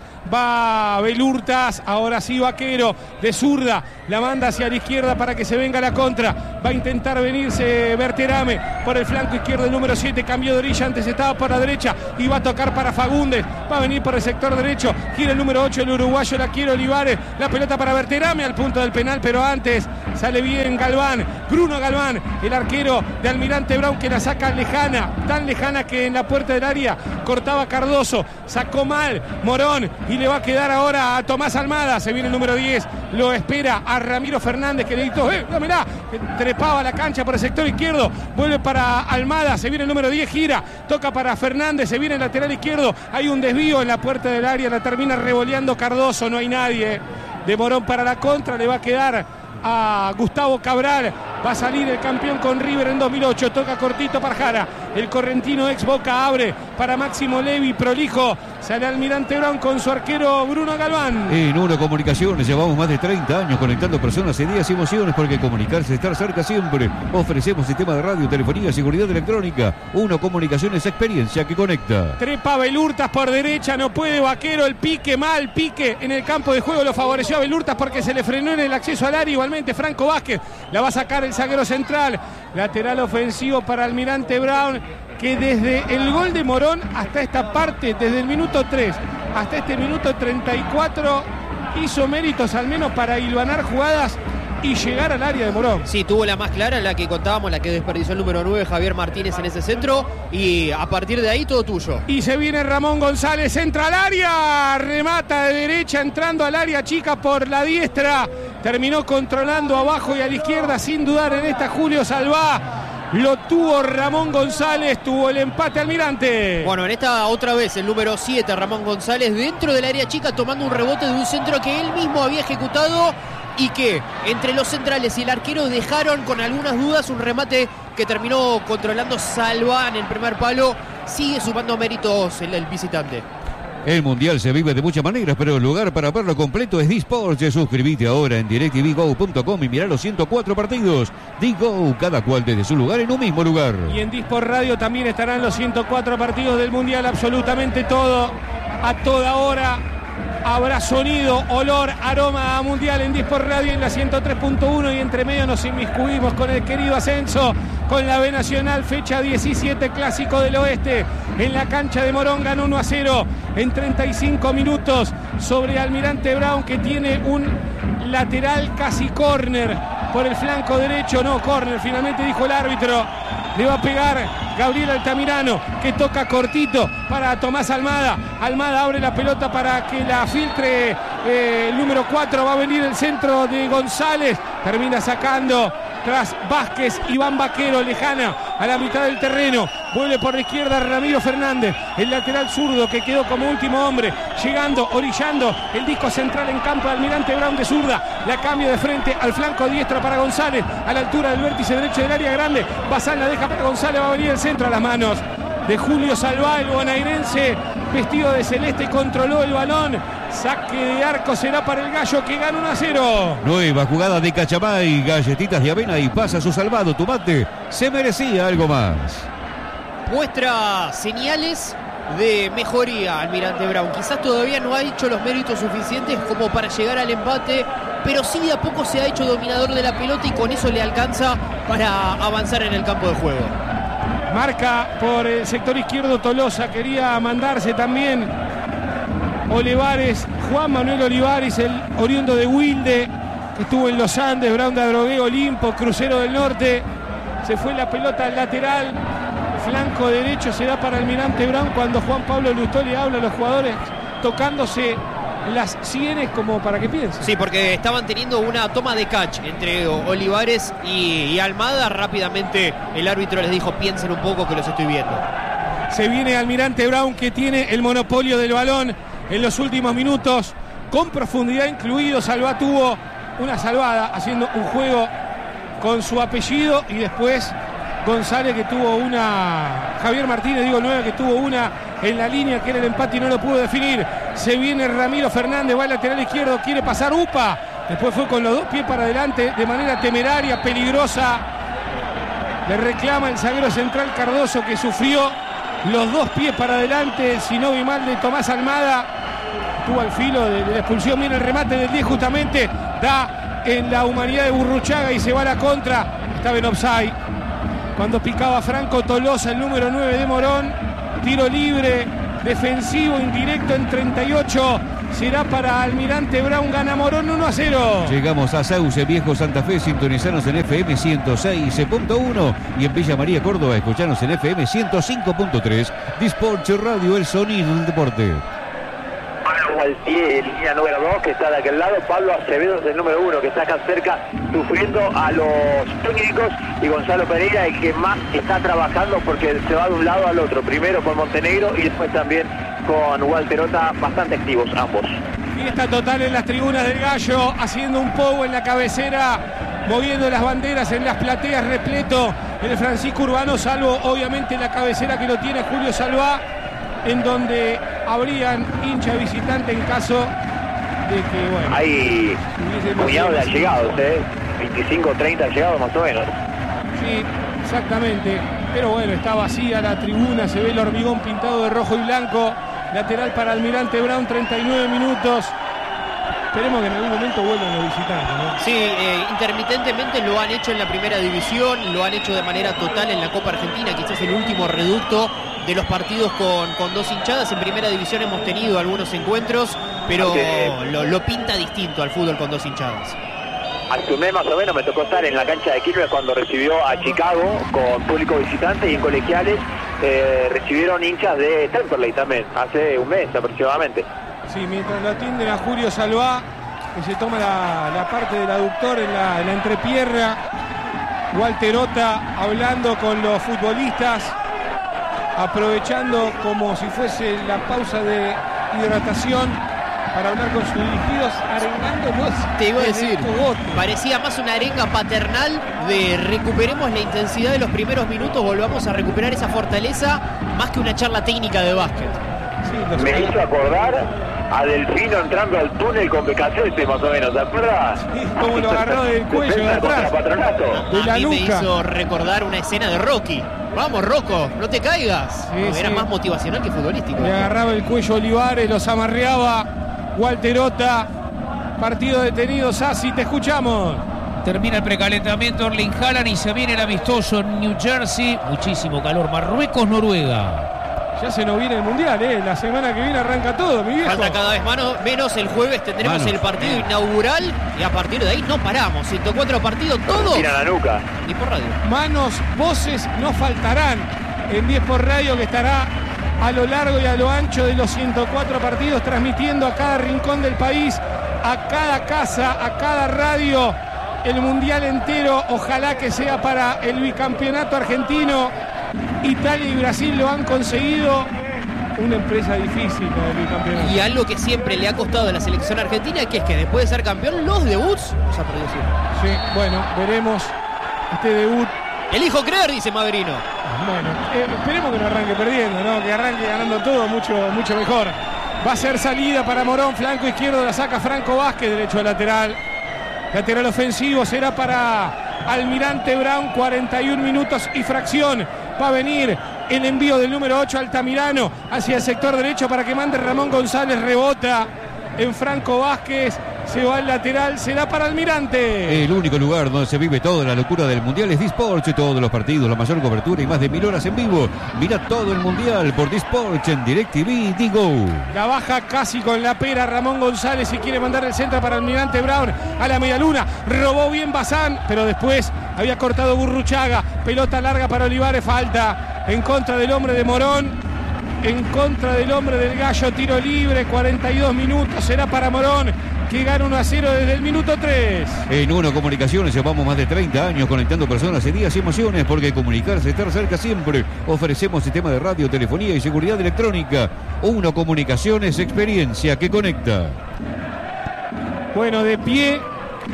va Belurtas, ahora sí Vaquero, de zurda, la manda hacia la izquierda para que se venga la contra, va a intentar venirse Berterame por el flanco izquierdo, el número 7, cambió de orilla, antes estaba por la derecha y va a tocar para Fagundes, va a venir por el sector derecho, gira el número 8, el uruguayo, la quiere Olivares, la pelota para Berterame al punto del penal, pero antes sale bien Galván, Bruno Galván, el arquero de Almirante Brown, que la saca lejana, tan lejana que en la puerta del área cortaba Cardoso, sacó mal Morón y le va a quedar ahora a Tomás Almada. Se viene el número 10, lo espera a Ramiro Fernández, que le gritó, dámela, que trepaba la cancha por el sector izquierdo, vuelve para Almada, se viene el número 10, gira, toca para Fernández, se viene el lateral izquierdo, hay un desvío en la puerta del área, la termina revoleando Cardoso, no hay nadie de Morón para la contra, le va a quedar a Gustavo Cabral, va a salir el campeón con River en 2008, toca cortito para Jara, el correntino ex Boca abre para Máximo Levi, prolijo, sale Almirante Brown con su arquero Bruno Galván. En Uno Comunicaciones llevamos más de 30 años conectando personas, ideas y emociones, porque comunicarse es estar cerca siempre. Ofrecemos sistema de radio, telefonía, seguridad electrónica. Uno Comunicaciones, experiencia que conecta. Trepa Belurtas por derecha, no puede Vaquero, el pique mal, pique en el campo de juego, lo favoreció a Belurtas porque se le frenó en el acceso al área, igualmente Franco Vázquez, la va a sacar el zaguero central, lateral ofensivo para Almirante Brown, que desde el gol de Morón hasta esta parte, desde el minuto 3 hasta este minuto 34, hizo méritos al menos para hilvanar jugadas y llegar al área de Morón. Sí, tuvo la más clara, la que contábamos, la que desperdició el número 9, Javier Martínez, en ese centro, y a partir de ahí todo tuyo. Y se viene Ramón González, entra al área, remata de derecha, entrando al área chica por la diestra, terminó controlando abajo y a la izquierda, sin dudar en esta Julio Salvá. Lo tuvo Ramón González, tuvo el empate Almirante. Bueno, en esta otra vez el número 7, Ramón González, dentro del área chica, tomando un rebote de un centro que él mismo había ejecutado y que entre los centrales y el arquero dejaron con algunas dudas un remate que terminó controlando Salvá en el primer palo. Sigue sumando méritos el visitante. El Mundial se vive de muchas maneras, pero el lugar para verlo completo es Disports. Suscríbete ahora en DirecTVGo.com y mirá los 104 partidos. Digo, cada cual desde su lugar en un mismo lugar. Y en Disport Radio también estarán los 104 partidos del Mundial, absolutamente todo, a toda hora. Habrá sonido, olor, aroma a Mundial en Disport Radio en la 103.1, y entre medio nos inmiscuimos con el querido ascenso, con la B Nacional, fecha 17, Clásico del Oeste. En la cancha de Morón ganó 1-0 en 35 minutos sobre Almirante Brown, que tiene un lateral casi córner por el flanco derecho. No, córner, finalmente dijo el árbitro. Le va a pegar Gabriel Altamirano, que toca cortito para Tomás Almada. Almada abre la pelota para que la filtre el número 4. Va a venir el centro de González. Termina sacando tras Vázquez, Iván Vaquero, lejana a la mitad del terreno. Vuelve por la izquierda Ramiro Fernández, el lateral zurdo que quedó como último hombre, llegando, orillando el disco central en campo de Almirante Brown de zurda. La cambia de frente al flanco diestro para González, a la altura del vértice derecho del área grande. Bazán la deja para González, va a venir el centro a las manos de Julio Salvá, el bonaerense, vestido de celeste, controló el balón. Saque de arco será para el Gallo, que gana 1-0. Nueva jugada de Cachamay, galletitas de avena y pasa su salvado. Tu mate se merecía algo más. Muestra señales de mejoría Almirante Brown. Quizás todavía no ha hecho los méritos suficientes como para llegar al empate, pero sí de a poco se ha hecho dominador de la pelota y con eso le alcanza para avanzar en el campo de juego. Marca por el sector izquierdo Tolosa, quería mandarse también Olivares, Juan Manuel Olivares, el oriundo de Wilde, que estuvo en los Andes, Brown de Adrogué, Olimpo, Crucero del Norte. Se fue la pelota al lateral, flanco derecho se da para Almirante Brown cuando Juan Pablo Lustó le habla a los jugadores tocándose las sienes como para que piensen. Sí, porque estaban teniendo una toma de catch entre Olivares y Almada. Rápidamente el árbitro les dijo: piensen un poco que los estoy viendo. Se viene Almirante Brown, que tiene el monopolio del balón en los últimos minutos, con profundidad incluido. Salvá tuvo una salvada haciendo un juego con su apellido, y después González, que tuvo una, Javier Martínez, digo, 9, que tuvo una en la línea, que era el empate y no lo pudo definir. Se viene Ramiro Fernández, va al lateral izquierdo, quiere pasar Upa, después fue con los 2 pies para adelante de manera temeraria, peligrosa. Le reclama el zaguero central Cardoso, que sufrió los 2 pies para adelante. Si no vi mal, de Tomás Almada, estuvo al filo de la expulsión. Mira el remate del 10, justamente da en la humanidad de Burruchaga y se va a la contra. Estaba en offside cuando picaba Franco Tolosa, el número 9 de Morón. Tiro libre, defensivo, indirecto en 38. Será para Almirante Brown, gana Morón 1-0. Llegamos a Sauce Viejo, Santa Fe, sintonizanos en FM 106.1 y en Villa María, Córdoba, escuchanos en FM 105.3. Disport Radio, el sonido del deporte. Al pie, línea número 2, que está de aquel lado. Pablo Acevedo es el número 1, que está acá cerca, sufriendo a los técnicos, y Gonzalo Pereira, el que más está trabajando, porque se va de un lado al otro, primero con Montenegro y después también con Walterota, bastante activos ambos. Fiesta total en las tribunas del Gallo, haciendo un pogo en la cabecera, moviendo las banderas en las plateas, repleto en el Francisco Urbano, salvo obviamente la cabecera que lo tiene Julio Salvá, en donde habrían hincha visitante en caso de que, bueno, hay puñado de allegados, 25 o 30 allegados más o menos. Sí, exactamente, pero bueno, está vacía la tribuna, se ve el hormigón pintado de rojo y blanco. Lateral para Almirante Brown, 39 minutos. Esperemos que en algún momento vuelvan los visitantes, ¿no? Sí, intermitentemente lo han hecho en la primera división, lo han hecho de manera total en la Copa Argentina, quizás el último reducto de los partidos con 2 hinchadas. En primera división hemos tenido algunos encuentros, pero lo pinta distinto al fútbol con 2 hinchadas. Hace un mes más o menos me tocó estar en la cancha de Quilmes cuando recibió a Chicago con público visitante, y en colegiales recibieron hinchas de Temperley también, hace un mes aproximadamente. Sí, mientras lo atienden a Julio Salvá, que se toma la parte del aductor en la entrepierna. Walterota hablando con los futbolistas, aprovechando como si fuese la pausa de hidratación para hablar con sus dirigidos, arengándolos. Te iba a decir, parecía más una arenga paternal de recuperemos la intensidad de los primeros minutos, volvamos a recuperar esa fortaleza, más que una charla técnica de básquet. Sí, me hizo acordar a Delfino entrando al túnel con Becasese, más o menos, ¿te acuerdas? Sí, como lo agarró del cuello de atrás, de la a mí nuca. Me hizo recordar una escena de Rocky. Vamos, Rocco, no te caigas. Sí, era más motivacional que futbolístico. Le agarraba el cuello Olivares, los amarreaba Walterota. Partido detenido, Sassi, te escuchamos. Termina el precalentamiento Erling Haaland y se viene el amistoso en New Jersey. Muchísimo calor. Marruecos, Noruega. Ya se nos viene el Mundial, la semana que viene arranca todo, mi viejo. Falta cada vez menos. El jueves tendremos el partido inaugural y a partir de ahí no paramos. 104 partidos, todos. Tira la nuca. Y por radio. Manos, voces no faltarán en 10 por radio, que estará a lo largo y a lo ancho de los 104 partidos, transmitiendo a cada rincón del país, a cada casa, a cada radio, el Mundial entero. Ojalá que sea para el bicampeonato argentino. Italia y Brasil lo han conseguido. Una empresa difícil la del bicampeonato. Y algo que siempre le ha costado a la selección argentina, que es que después de ser campeón, los debuts los ha perdido siempre. Sí, bueno, veremos este debut. Elijo creer, dice Maverino. Bueno, esperemos que no arranque perdiendo, ¿no? Que arranque ganando todo, mucho mejor. Va a ser salida para Morón, flanco izquierdo, la saca Franco Vázquez, derecho al lateral. Lateral ofensivo será para Almirante Brown, 41 minutos y fracción. Va a venir el envío del número 8, Altamirano, hacia el sector derecho para que mande Ramón González, rebota en Franco Vázquez, se va al lateral, será para Almirante. El único lugar donde se vive toda la locura del Mundial es Disport, todos los partidos, la mayor cobertura y más de 1000 horas en vivo. Mira todo el Mundial por Disport en DirecTV Digo. La baja casi con la pera Ramón González y quiere mandar el centro para Almirante Brown a la medialuna. Robó bien Bazán, pero después había cortado Burruchaga. Pelota larga para Olivares, falta en contra del hombre de Morón. En contra del hombre del Gallo, tiro libre, 42 minutos, será para Morón, que gana 1-0 desde el minuto 3. En Uno Comunicaciones llevamos más de 30 años conectando personas en días y emociones, porque comunicarse, estar cerca siempre. Ofrecemos sistema de radio, telefonía y seguridad electrónica. Uno Comunicaciones, experiencia que conecta. Bueno, de pie,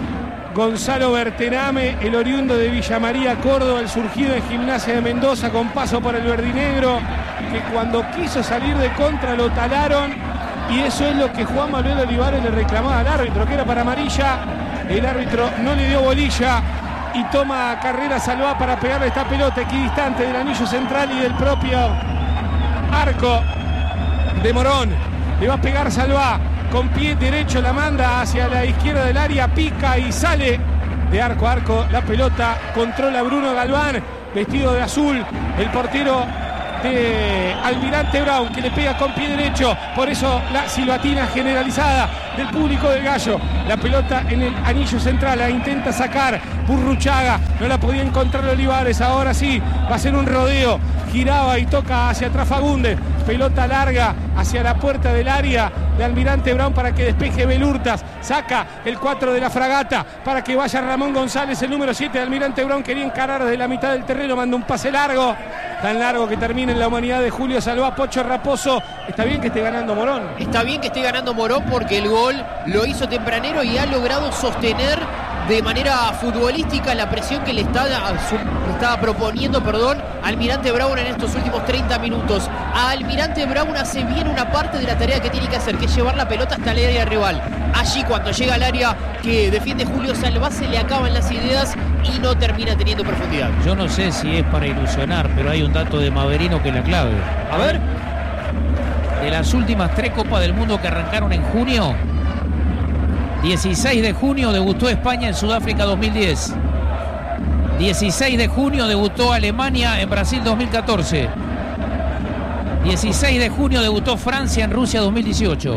Gonzalo Berterame, el oriundo de Villa María, Córdoba, el surgido en Gimnasia de Mendoza con paso por el verdinegro, que cuando quiso salir de contra lo talaron, y eso es lo que Juan Manuel Olivares le reclamaba al árbitro, que era para amarilla. El árbitro no le dio bolilla y toma carrera Salvá para pegarle esta pelota equidistante del anillo central y del propio arco de Morón. Le va a pegar Salvá. Con pie derecho la manda hacia la izquierda del área, pica y sale de arco a arco la pelota. Controla Bruno Galván, vestido de azul, el portero de Almirante Brown, que le pega con pie derecho. Por eso la silbatina generalizada del público del Gallo. La pelota en el anillo central, la intenta sacar Burruchaga, no la podía encontrar Olivares. Ahora sí, va a ser un rodeo, giraba y toca hacia atrás Fagundes. Pelota larga hacia la puerta del área de Almirante Brown para que despeje Belurtas. Saca el 4 de la Fragata para que vaya Ramón González, el número 7 de Almirante Brown. Quería encarar desde la mitad del terreno, manda un pase largo, tan largo que termina en la humanidad de Julio Salvá. Pocho Raposo, está bien que esté ganando Morón. Está bien que esté ganando Morón porque el gol lo hizo tempranero y ha logrado sostener de manera futbolística la presión que le estaba proponiendo, Almirante Brown en estos últimos 30 minutos. A Almirante Brown hace bien una parte de la tarea que tiene que hacer, que es llevar la pelota hasta el área rival. Allí, cuando llega al área que defiende Julio Salvá, se le acaban las ideas y no termina teniendo profundidad. Yo no sé si es para ilusionar, pero hay un dato de Maverino que es la clave. A ver. De las últimas 3 Copas del Mundo que arrancaron en junio, 16 de junio debutó España en Sudáfrica 2010. 16 de junio debutó Alemania en Brasil 2014. 16 de junio debutó Francia en Rusia 2018.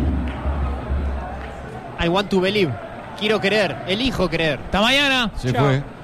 I want to believe. Quiero creer, elijo creer. Hasta mañana. Se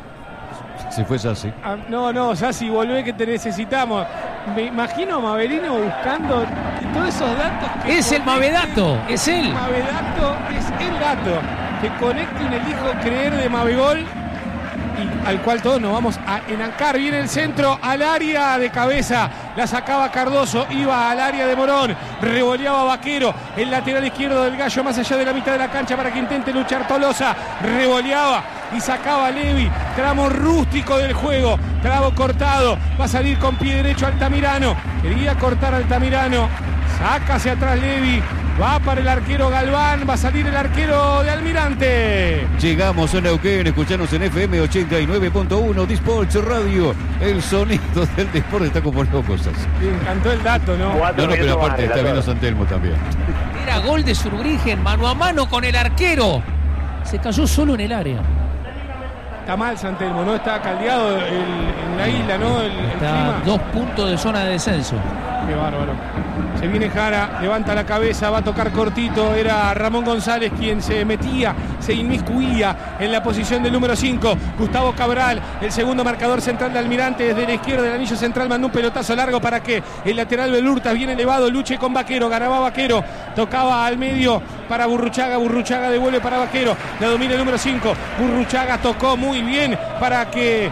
fue Sassi. No, Sassi, volvé que te necesitamos. Me imagino a Maverino buscando todos esos datos. Es el Mavedato, es él. El Mavedato es el dato. Que conecte un elijo creer de Mavegol, y al cual todos nos vamos a enancar. Viene el centro al área de cabeza, la sacaba Cardoso, iba al área de Morón, revoleaba Vaquero, el lateral izquierdo del Gallo más allá de la mitad de la cancha para que intente luchar Tolosa, revoleaba y sacaba Levi, tramo rústico del juego, tramo cortado, va a salir con pie derecho Altamirano, quería cortar Altamirano, saca hacia atrás Levi, va para el arquero Galván, va a salir el arquero de Almirante. Llegamos a Neuquén, escuchanos en FM 89.1 Disports Radio. El sonido del deporte está como locos. Me encantó el dato, ¿no? No, pero aparte está viendo San Telmo también. Era gol de Surbrigen, mano a mano con el arquero. Se cayó solo en el área. Está mal San Telmo, ¿no? Está caldeado en la isla, ¿no? El Está clima. 2 puntos de zona de descenso. Qué bárbaro. Se viene Jara, levanta la cabeza, va a tocar cortito. Era Ramón González quien se metía, se inmiscuía en la posición del número 5. Gustavo Cabral, el segundo marcador central de Almirante, desde la izquierda del anillo central, mandó un pelotazo largo para que el lateral Belurtas, bien elevado, luche con Vaquero. Ganaba Vaquero, tocaba al medio para Burruchaga. Burruchaga devuelve para Vaquero, la domina el número 5. Burruchaga tocó muy bien para que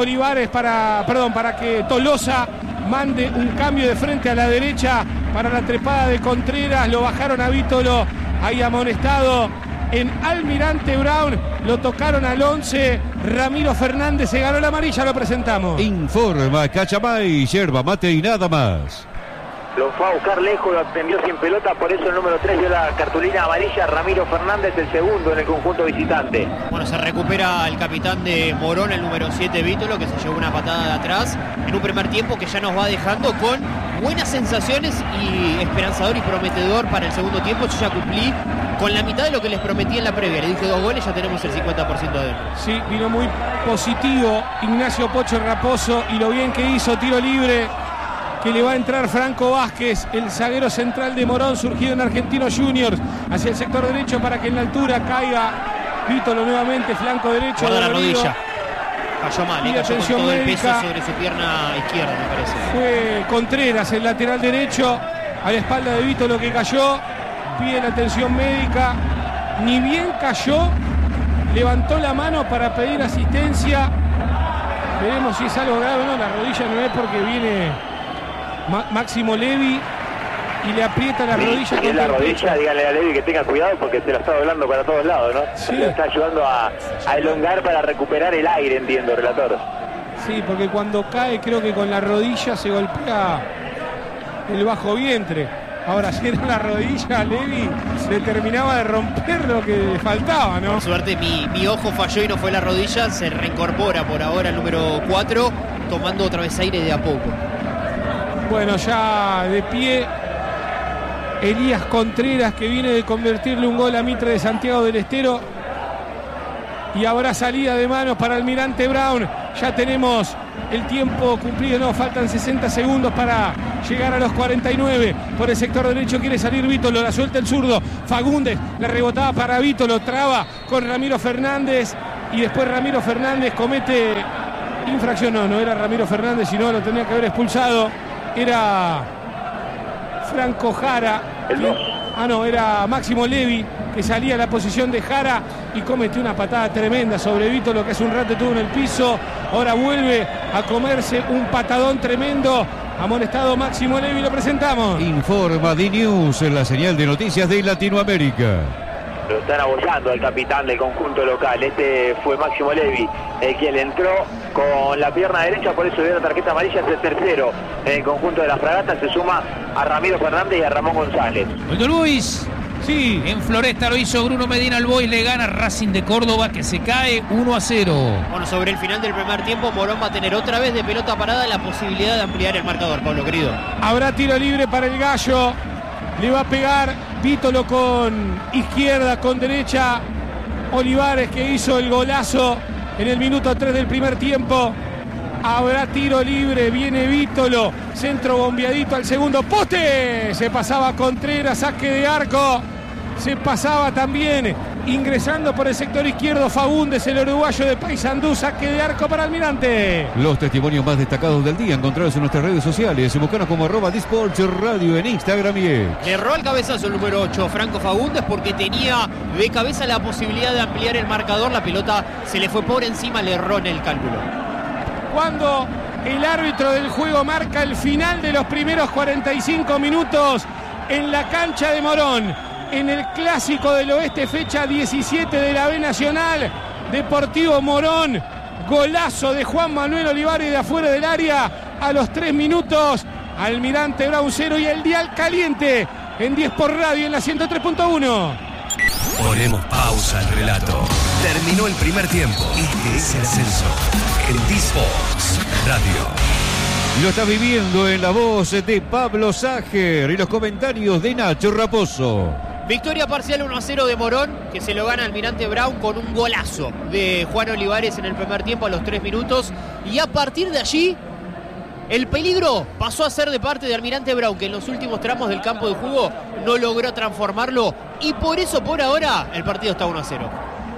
para que Tolosa mande un cambio de frente a la derecha para la trepada de Contreras. Lo bajaron a Vítolo, ahí amonestado en Almirante Brown. Lo tocaron al 11. Ramiro Fernández se ganó la amarilla, lo presentamos. Informa Cachamay, yerba mate y nada más. Lo fue a buscar lejos, lo atendió sin pelota, por eso el número 3 dio la cartulina amarilla. Ramiro Fernández, el segundo en el conjunto visitante. Bueno, se recupera el capitán de Morón, el número 7, Vítolo, que se llevó una patada de atrás en un primer tiempo que ya nos va dejando con buenas sensaciones y esperanzador y prometedor para el segundo tiempo. Yo ya cumplí con la mitad de lo que les prometí en la previa. Le dije 2 goles, ya tenemos el 50% de él. Sí, vino muy positivo Ignacio Pocho Raposo y lo bien que hizo, tiro libre que le va a entrar Franco Vázquez, el zaguero central de Morón, surgido en Argentinos Juniors, hacia el sector derecho para que en la altura caiga Vítolo nuevamente, flanco derecho. Guarda la rodilla. Cayó mal, cayó con todo el peso sobre su pierna izquierda, me parece. Fue Contreras, el lateral derecho, a la espalda de Vítolo que cayó, pide la atención médica, ni bien cayó, levantó la mano para pedir asistencia. Veremos si es algo grave o no, la rodilla no es porque viene Máximo Levi y le aprieta la rodilla. Y en la rodilla, díganle a Levi que tenga cuidado porque se la está doblando para todos lados, ¿no? Sí. Le está ayudando a elongar para recuperar el aire, entiendo, relator. Sí, porque cuando cae creo que con la rodilla se golpea el bajo vientre. Ahora, si era la rodilla, Levi se terminaba de romper lo que le faltaba, ¿no? Por suerte mi ojo falló y no fue la rodilla, se reincorpora por ahora el número 4, tomando otra vez aire de a poco. Bueno, ya de pie Elías Contreras, que viene de convertirle un gol a Mitre de Santiago del Estero. Y habrá salida de manos para Almirante Brown. Ya tenemos el tiempo cumplido, no, faltan 60 segundos para llegar a los 49. Por el sector derecho quiere salir Vítolo, la suelta el zurdo. Fagundes, la rebotaba para Vítolo, traba con Ramiro Fernández. Y después Ramiro Fernández comete infracción. No era Ramiro Fernández, sino lo tenía que haber expulsado. Era Franco Jara. Era Máximo Levi, que salía a la posición de Jara y cometió una patada tremenda sobre Vítolo, que hace un rato estuvo en el piso. Ahora vuelve a comerse un patadón tremendo. Amonestado Máximo Levi, lo presentamos. Informa D-News en la señal de noticias de Latinoamérica. Lo están abollando al capitán del conjunto local. Este fue Máximo Levi, el que le entró con la pierna derecha, por eso dio la tarjeta amarilla. Es el tercero en el conjunto de la Fragata. Se suma a Ramiro Fernández y a Ramón González. Gol Luis. Sí. En Floresta lo hizo Bruno Medina. El Boys le gana Racing de Córdoba, que se cae 1-0. Bueno, sobre el final del primer tiempo, Morón va a tener otra vez de pelota parada la posibilidad de ampliar el marcador, Pablo querido. Habrá tiro libre para el Gallo. Le va a pegar Vítolo con izquierda, con derecha. Olivares, que hizo el golazo en el minuto 3 del primer tiempo. Habrá tiro libre, viene Vítolo, centro bombeadito al segundo poste. Se pasaba Contreras, saque de arco. Se pasaba también, ingresando por el sector izquierdo, Fagundes, el uruguayo de Paysandú, saque de arco para Almirante. Los testimonios más destacados del día encontrados en nuestras redes sociales. Buscanos como @Disports Radio en Instagram y X. Le erró el cabezazo el número 8, Franco Fagundes, porque tenía de cabeza la posibilidad de ampliar el marcador. La pelota se le fue por encima, le erró en el cálculo. Cuando el árbitro del juego marca el final de los primeros 45 minutos en la cancha de Morón, en el Clásico del Oeste, fecha 17 de la B Nacional, Deportivo Morón, golazo de Juan Manuel Olivares de afuera del área a los 3 minutos, Almirante Brown 0 y el dial caliente en 10 por radio en la 103.1. Ponemos pausa al relato. Terminó el primer tiempo. Este es el ascenso en D-Sports Radio. Lo está viviendo en la voz de Pablo Ságer y los comentarios de Nacho Raposo. Victoria parcial 1-0 de Morón, que se lo gana Almirante Brown con un golazo de Juan Olivares en el primer tiempo a los 3 minutos. Y a partir de allí, el peligro pasó a ser de parte de Almirante Brown, que en los últimos tramos del campo de juego no logró transformarlo. Y por eso, por ahora, el partido está 1-0.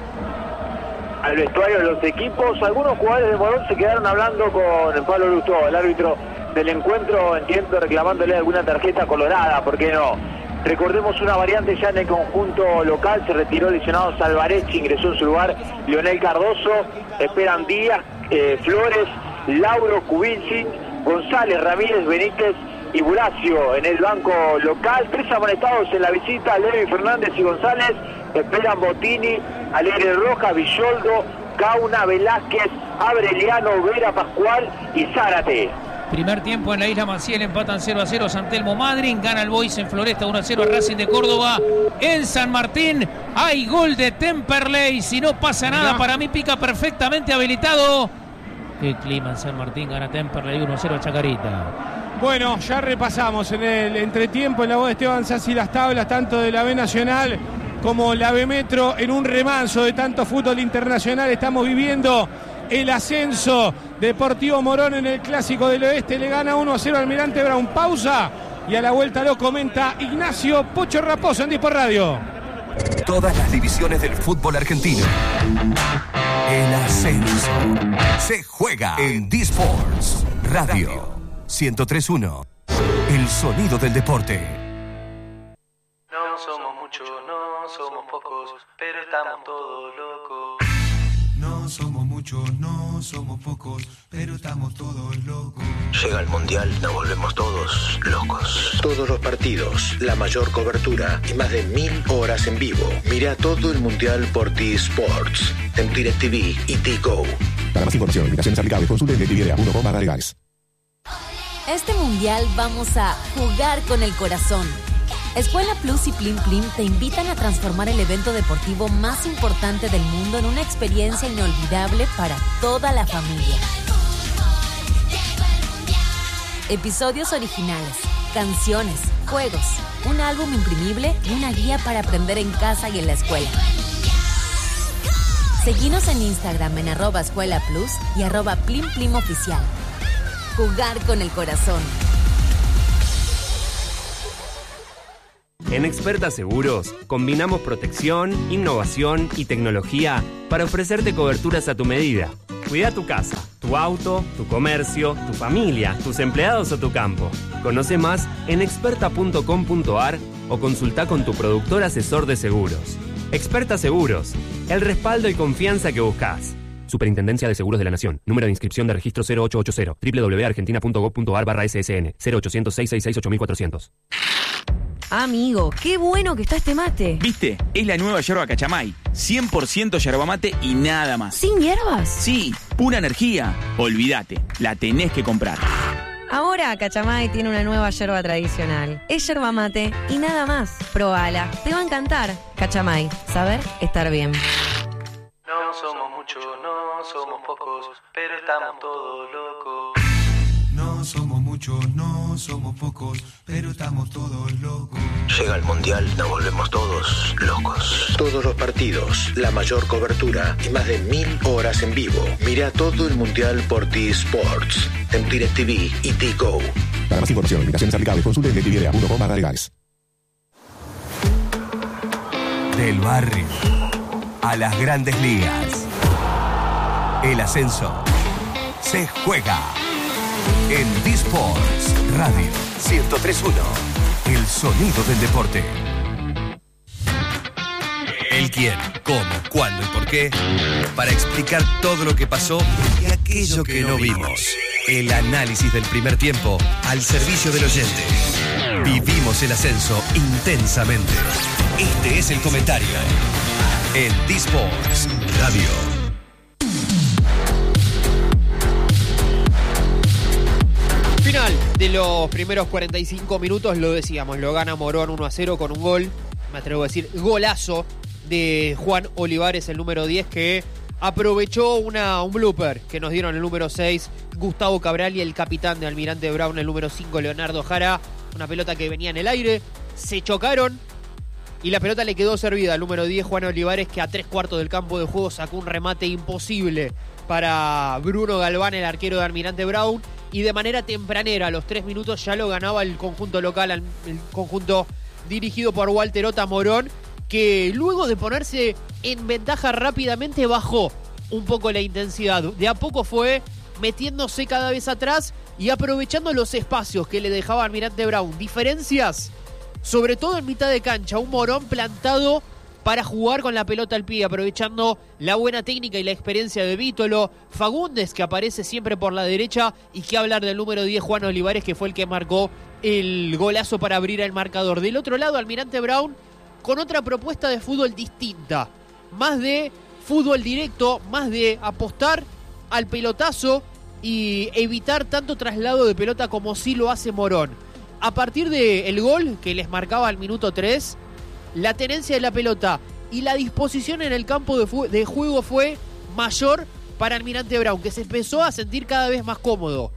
Al vestuario de los equipos, algunos jugadores de Morón se quedaron hablando con Pablo Lustó, el árbitro del encuentro, entiendo, reclamándole alguna tarjeta colorada, ¿por qué no? Recordemos una variante ya en el conjunto local, se retiró lesionado Salvarechi, ingresó en su lugar Leonel Cardoso, esperan Díaz, Flores, Lauro, Cubilci, González, Ramírez, Benítez y Bulacio en el banco local. 3 amonestados en la visita, Levi, Fernández y González. Esperan Bottini, Alegre Rojas, Villoldo, Cauna, Velázquez, Abreliano, Vera, Pascual y Zárate. Primer tiempo en la Isla Maciel, empatan 0-0 San Telmo Madryn, gana el Boys en Floresta 1-0 a Racing de Córdoba. En San Martín hay gol de Temperley, si no pasa nada, para mí pica perfectamente habilitado. Qué clima en San Martín, gana Temperley 1-0 a Chacarita. Bueno, ya repasamos en el entretiempo en la voz de Esteban Sassi las tablas tanto de la B Nacional como la B Metro en un remanso de tanto fútbol internacional. Estamos viviendo el ascenso. Deportivo Morón en el Clásico del Oeste le gana 1-0 al Almirante Brown. Pausa y a la vuelta lo comenta Ignacio Pocho Raposo en Dispor Radio. Todas las divisiones del fútbol argentino. El ascenso se juega en D-Sports Radio 103.1. El sonido del deporte. No somos muchos, no somos pocos, pero estamos todos locos. No somos muchos, no somos somos pocos, pero estamos todos locos. Llega el Mundial, nos volvemos todos locos. Todos los partidos, la mayor cobertura y más de 1000 horas en vivo. Mira todo el Mundial por T-Sports en DirecTV y T-Go. Para más información, limitaciones aplicables, consulte DirecTV.com/legales. Este Mundial vamos a jugar con el corazón. Escuela Plus y Plim Plim te invitan a transformar el evento deportivo más importante del mundo en una experiencia inolvidable para toda la familia. Episodios originales, canciones, juegos, un álbum imprimible y una guía para aprender en casa y en la escuela. Seguinos en Instagram en @escuelaplus y @PlimPlimOficial. Jugar con el corazón. En Experta Seguros, combinamos protección, innovación y tecnología para ofrecerte coberturas a tu medida. Cuida tu casa, tu auto, tu comercio, tu familia, tus empleados o tu campo. Conoce más en experta.com.ar o consulta con tu productor asesor de seguros. Experta Seguros, el respaldo y confianza que buscas. Superintendencia de Seguros de la Nación. Número de inscripción de registro 0880. www.argentina.gov.ar/ssn. 0800 666 8400. Amigo, qué bueno que está este mate. ¿Viste? Es la nueva yerba Cachamay. 100% yerba mate y nada más. ¿Sin hierbas? Sí, pura energía. Olvídate, la tenés que comprar. Ahora Cachamay tiene una nueva yerba tradicional. Es yerba mate y nada más. Probala, te va a encantar. Cachamay, saber estar bien. No somos muchos, no somos pocos, pero estamos todos locos. No somos muchos, no somos pocos, pero estamos todos locos. Llega el Mundial, nos volvemos todos locos. Todos los partidos, la mayor cobertura y más de 1000 horas en vivo. Mira todo el Mundial por T-Sports en DirecTV y T-Go. Para más información, limitaciones aplicables, consulte DirecTV.com/legales. Del barrio a las grandes ligas. El ascenso se juega en D-Sports Radio 103.1. El sonido del deporte. El quién, cómo, cuándo y por qué. Para explicar todo lo que pasó y aquello que no vimos. El análisis del primer tiempo al servicio del oyente. Vivimos el ascenso intensamente. Este es el comentario en D-Sports Radio. Final de los primeros 45 minutos, lo decíamos, lo gana Morón 1-0 con un gol, me atrevo a decir, golazo de Juan Olivares, el número 10, que aprovechó un blooper que nos dieron el número 6, Gustavo Cabral, y el capitán de Almirante Brown, el número 5, Leonardo Jara. Una pelota que venía en el aire, se chocaron y la pelota le quedó servida al número 10, Juan Olivares, que a 3/4 del campo de juego sacó un remate imposible para Bruno Galván, el arquero de Almirante Brown, y de manera tempranera, a los 3 minutos, ya lo ganaba el conjunto local, el conjunto dirigido por Walter Ota Morón, que luego de ponerse en ventaja rápidamente bajó un poco la intensidad. De a poco fue metiéndose cada vez atrás y aprovechando los espacios que le dejaba Almirante Brown. Diferencias, sobre todo en mitad de cancha, un Morón plantado para jugar con la pelota al pie, aprovechando la buena técnica y la experiencia de Vítolo. Fagundes, que aparece siempre por la derecha, y que hablar del número 10, Juan Olivares, que fue el que marcó el golazo para abrir el marcador. Del otro lado, Almirante Brown con otra propuesta de fútbol distinta, más de fútbol directo, más de apostar al pelotazo y evitar tanto traslado de pelota como sí lo hace Morón. A partir del gol que les marcaba al minuto 3, la tenencia de la pelota y la disposición en el campo de juego fue mayor para Almirante Brown, que se empezó a sentir cada vez más cómodo,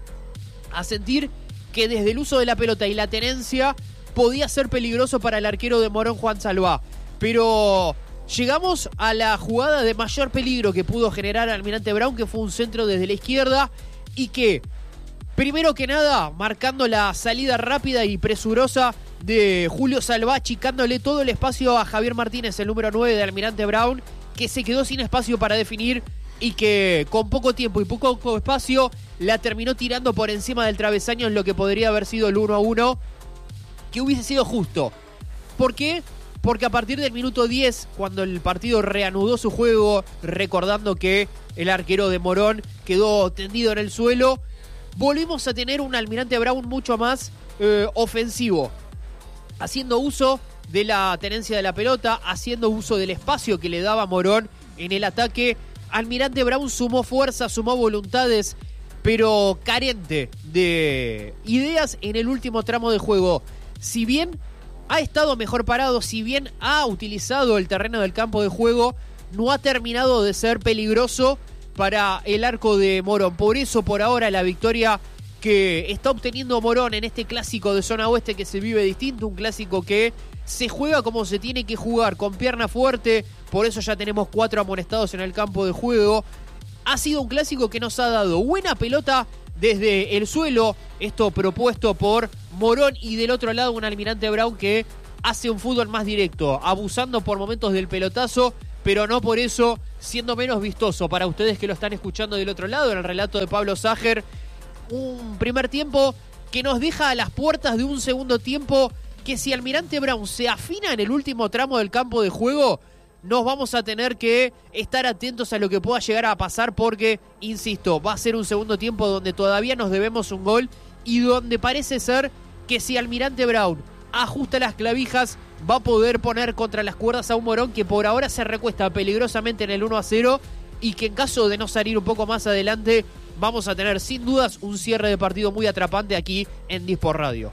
a sentir que desde el uso de la pelota y la tenencia podía ser peligroso para el arquero de Morón, Juan Salvá. Pero llegamos a la jugada de mayor peligro que pudo generar Almirante Brown, que fue un centro desde la izquierda y que, primero que nada, marcando la salida rápida y presurosa de Julio Salvá, achicándole todo el espacio a Javier Martínez, el número 9 de Almirante Brown, que se quedó sin espacio para definir y que con poco tiempo y poco espacio la terminó tirando por encima del travesaño en lo que podría haber sido el 1-1, que hubiese sido justo. ¿Por qué? porque a partir del minuto 10, cuando el partido reanudó su juego, recordando que el arquero de Morón quedó tendido en el suelo, volvimos a tener un Almirante Brown mucho más ofensivo, haciendo uso de la tenencia de la pelota, haciendo uso del espacio que le daba Morón en el ataque. Almirante Brown sumó fuerza, sumó voluntades, pero carente de ideas en el último tramo de juego. Si bien ha estado mejor parado, si bien ha utilizado el terreno del campo de juego, no ha terminado de ser peligroso para el arco de Morón. Por eso, por ahora, la victoria que está obteniendo Morón en este clásico de zona oeste que se vive distinto, un clásico que se juega como se tiene que jugar, con pierna fuerte, por eso ya tenemos 4 amonestados en el campo de juego. Ha sido un clásico que nos ha dado buena pelota desde el suelo, esto propuesto por Morón, y del otro lado un Almirante Brown que hace un fútbol más directo, abusando por momentos del pelotazo, pero no por eso siendo menos vistoso. Para ustedes que lo están escuchando del otro lado, en el relato de Pablo Sager, un primer tiempo que nos deja a las puertas de un segundo tiempo que, si Almirante Brown se afina en el último tramo del campo de juego, nos vamos a tener que estar atentos a lo que pueda llegar a pasar, porque, insisto, va a ser un segundo tiempo donde todavía nos debemos un gol y donde parece ser que si Almirante Brown ajusta las clavijas va a poder poner contra las cuerdas a un Morón que por ahora se recuesta peligrosamente en el 1-0 y que, en caso de no salir un poco más adelante, vamos a tener sin dudas un cierre de partido muy atrapante aquí en Disport Radio.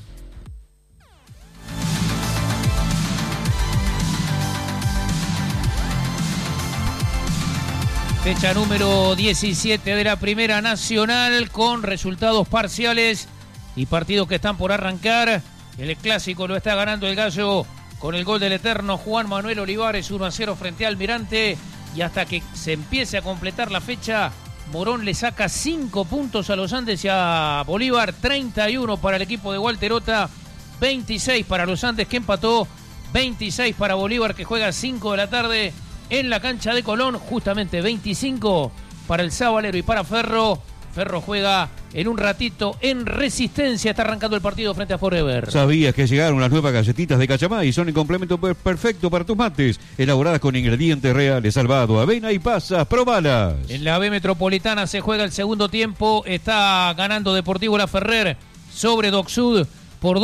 Fecha número 17 de la Primera Nacional, con resultados parciales y partidos que están por arrancar. El clásico lo está ganando el Gallo con el gol del eterno Juan Manuel Olivares, 1-0 frente a Almirante. Y hasta que se empiece a completar la fecha, Morón le saca 5 puntos a los Andes y a Bolívar. 31 para el equipo de Walterota, 26 para los Andes, que empató, 26 para Bolívar, que juega a 5 de la tarde en la cancha de Colón. Justamente 25 para el Sabalero y para Ferro. Ferro juega en un ratito en Resistencia. Está arrancando el partido frente a Forever. ¿Sabías que llegaron las nuevas galletitas de Cachamay? Son el complemento perfecto para tus mates. Elaboradas con ingredientes reales, salvado, avena y pasas. ¡Probalas! En la B Metropolitana se juega el segundo tiempo. Está ganando Deportivo La Ferrer sobre Doc Sud por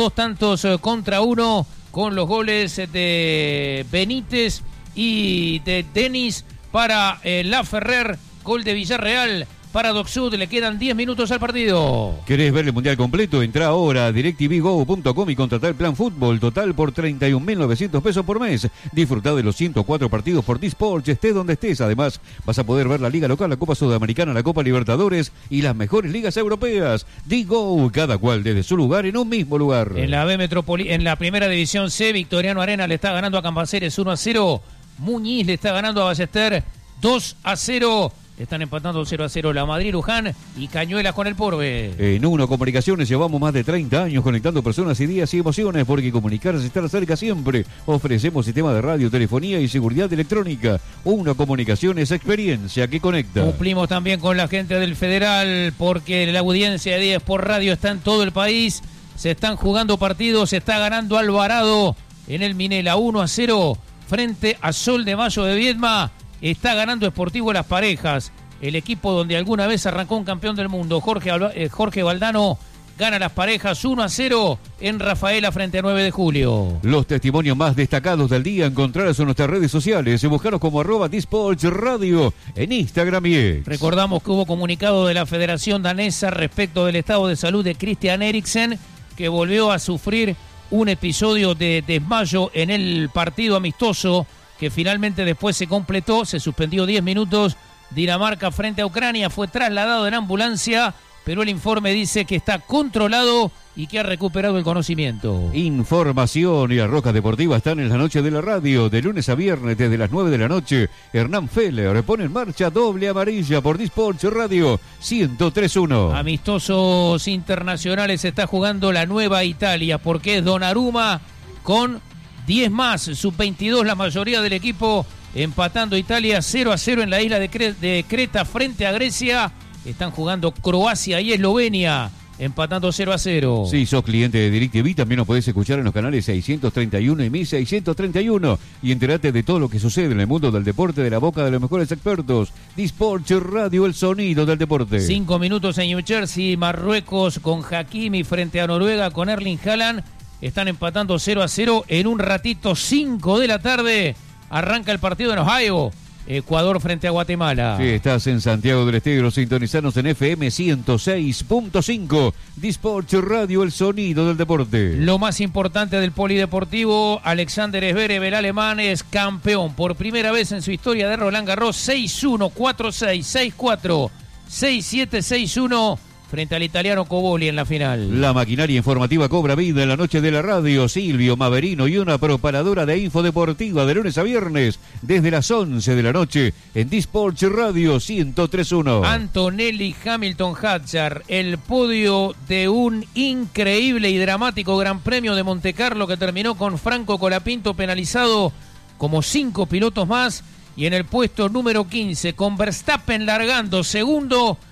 2-1, con los goles de Benítez y de Denis para La Ferrer. Gol de Villarreal para Doc Sud. Le quedan 10 minutos al partido. ¿Querés ver el mundial completo? Entrá ahora a DirecTVGo.com y contratá el plan fútbol total por 31.900 pesos por mes. Disfrutá de los 104 partidos por Disport, estés donde estés. Además, vas a poder ver la Liga Local, la Copa Sudamericana, la Copa Libertadores y las mejores ligas europeas. Digo, cada cual desde su lugar en un mismo lugar. En la B en la Primera División C, Victoriano Arena le está ganando a Cambaceres 1-0. Muñiz le está ganando a Ballester 2-0. Están empatando 0-0 la Madrid, Luján y Cañuelas con el Porbe. En Uno Comunicaciones llevamos más de 30 años conectando personas, ideas y emociones, porque comunicar es estar cerca siempre. Ofrecemos sistema de radio, telefonía y seguridad electrónica. Uno Comunicaciones, experiencia que conecta. Cumplimos también con la gente del Federal, porque la audiencia de Disport Radio está en todo el país. Se están jugando partidos, se está ganando Alvarado en el Minela 1-0 frente a Sol de Mayo de Viedma. Está ganando Sportivo Las Parejas, el equipo donde alguna vez arrancó un campeón del mundo. Jorge Valdano gana Las Parejas 1-0 en Rafaela frente a 9 de julio. Los testimonios más destacados del día encontrarás en nuestras redes sociales. Buscaros como @Disport Radio en Instagram y X. Recordamos que hubo comunicado de la Federación Danesa respecto del estado de salud de Christian Eriksen, que volvió a sufrir un episodio de desmayo en el partido amistoso que finalmente después se completó. Se suspendió 10 minutos. Dinamarca frente a Ucrania, fue trasladado en ambulancia, pero el informe dice que está controlado y que ha recuperado el conocimiento. Información y las Rocas Deportivas están en la noche de la radio, de lunes a viernes desde las 9 de la noche. Hernán Feller pone en marcha doble amarilla por Disport Radio 103.1. Amistosos internacionales, está jugando la Nueva Italia, porque es Donnarumma con 10 más, sub-22 la mayoría del equipo, empatando Italia 0-0 en la isla de Creta frente a Grecia. Están jugando Croacia y Eslovenia empatando 0-0. Si sos cliente de DirecTV, también nos podés escuchar en los canales 631 y 1631 y enterate de todo lo que sucede en el mundo del deporte de la boca de los mejores expertos. Disports Radio, el sonido del deporte. 5 minutos en New Jersey, Marruecos con Hakimi frente a Noruega con Erling Haaland. Están empatando 0-0. En un ratito, 5 de la tarde, arranca el partido en Ohio. Ecuador frente a Guatemala. Sí, estás en Santiago del Estero, sintonizanos en FM 106.5. Disports Radio, el sonido del deporte. Lo más importante del polideportivo, Alexander Zverev, el alemán, es campeón por primera vez en su historia de Roland Garros. 6-1, 4-6, 6-4, 6-7, 6-1 frente al italiano Coboli en la final. La maquinaria informativa cobra vida en la noche de la radio. Silvio Maverino y una preparadora de info deportiva de lunes a viernes desde las 11 de la noche en Disports Radio 103.1. Antonelli, Hamilton, Hadjar, el podio de un increíble y dramático Gran Premio de Montecarlo que terminó con Franco Colapinto penalizado como 5 pilotos más, y en el puesto número 15 con Verstappen largando segundo,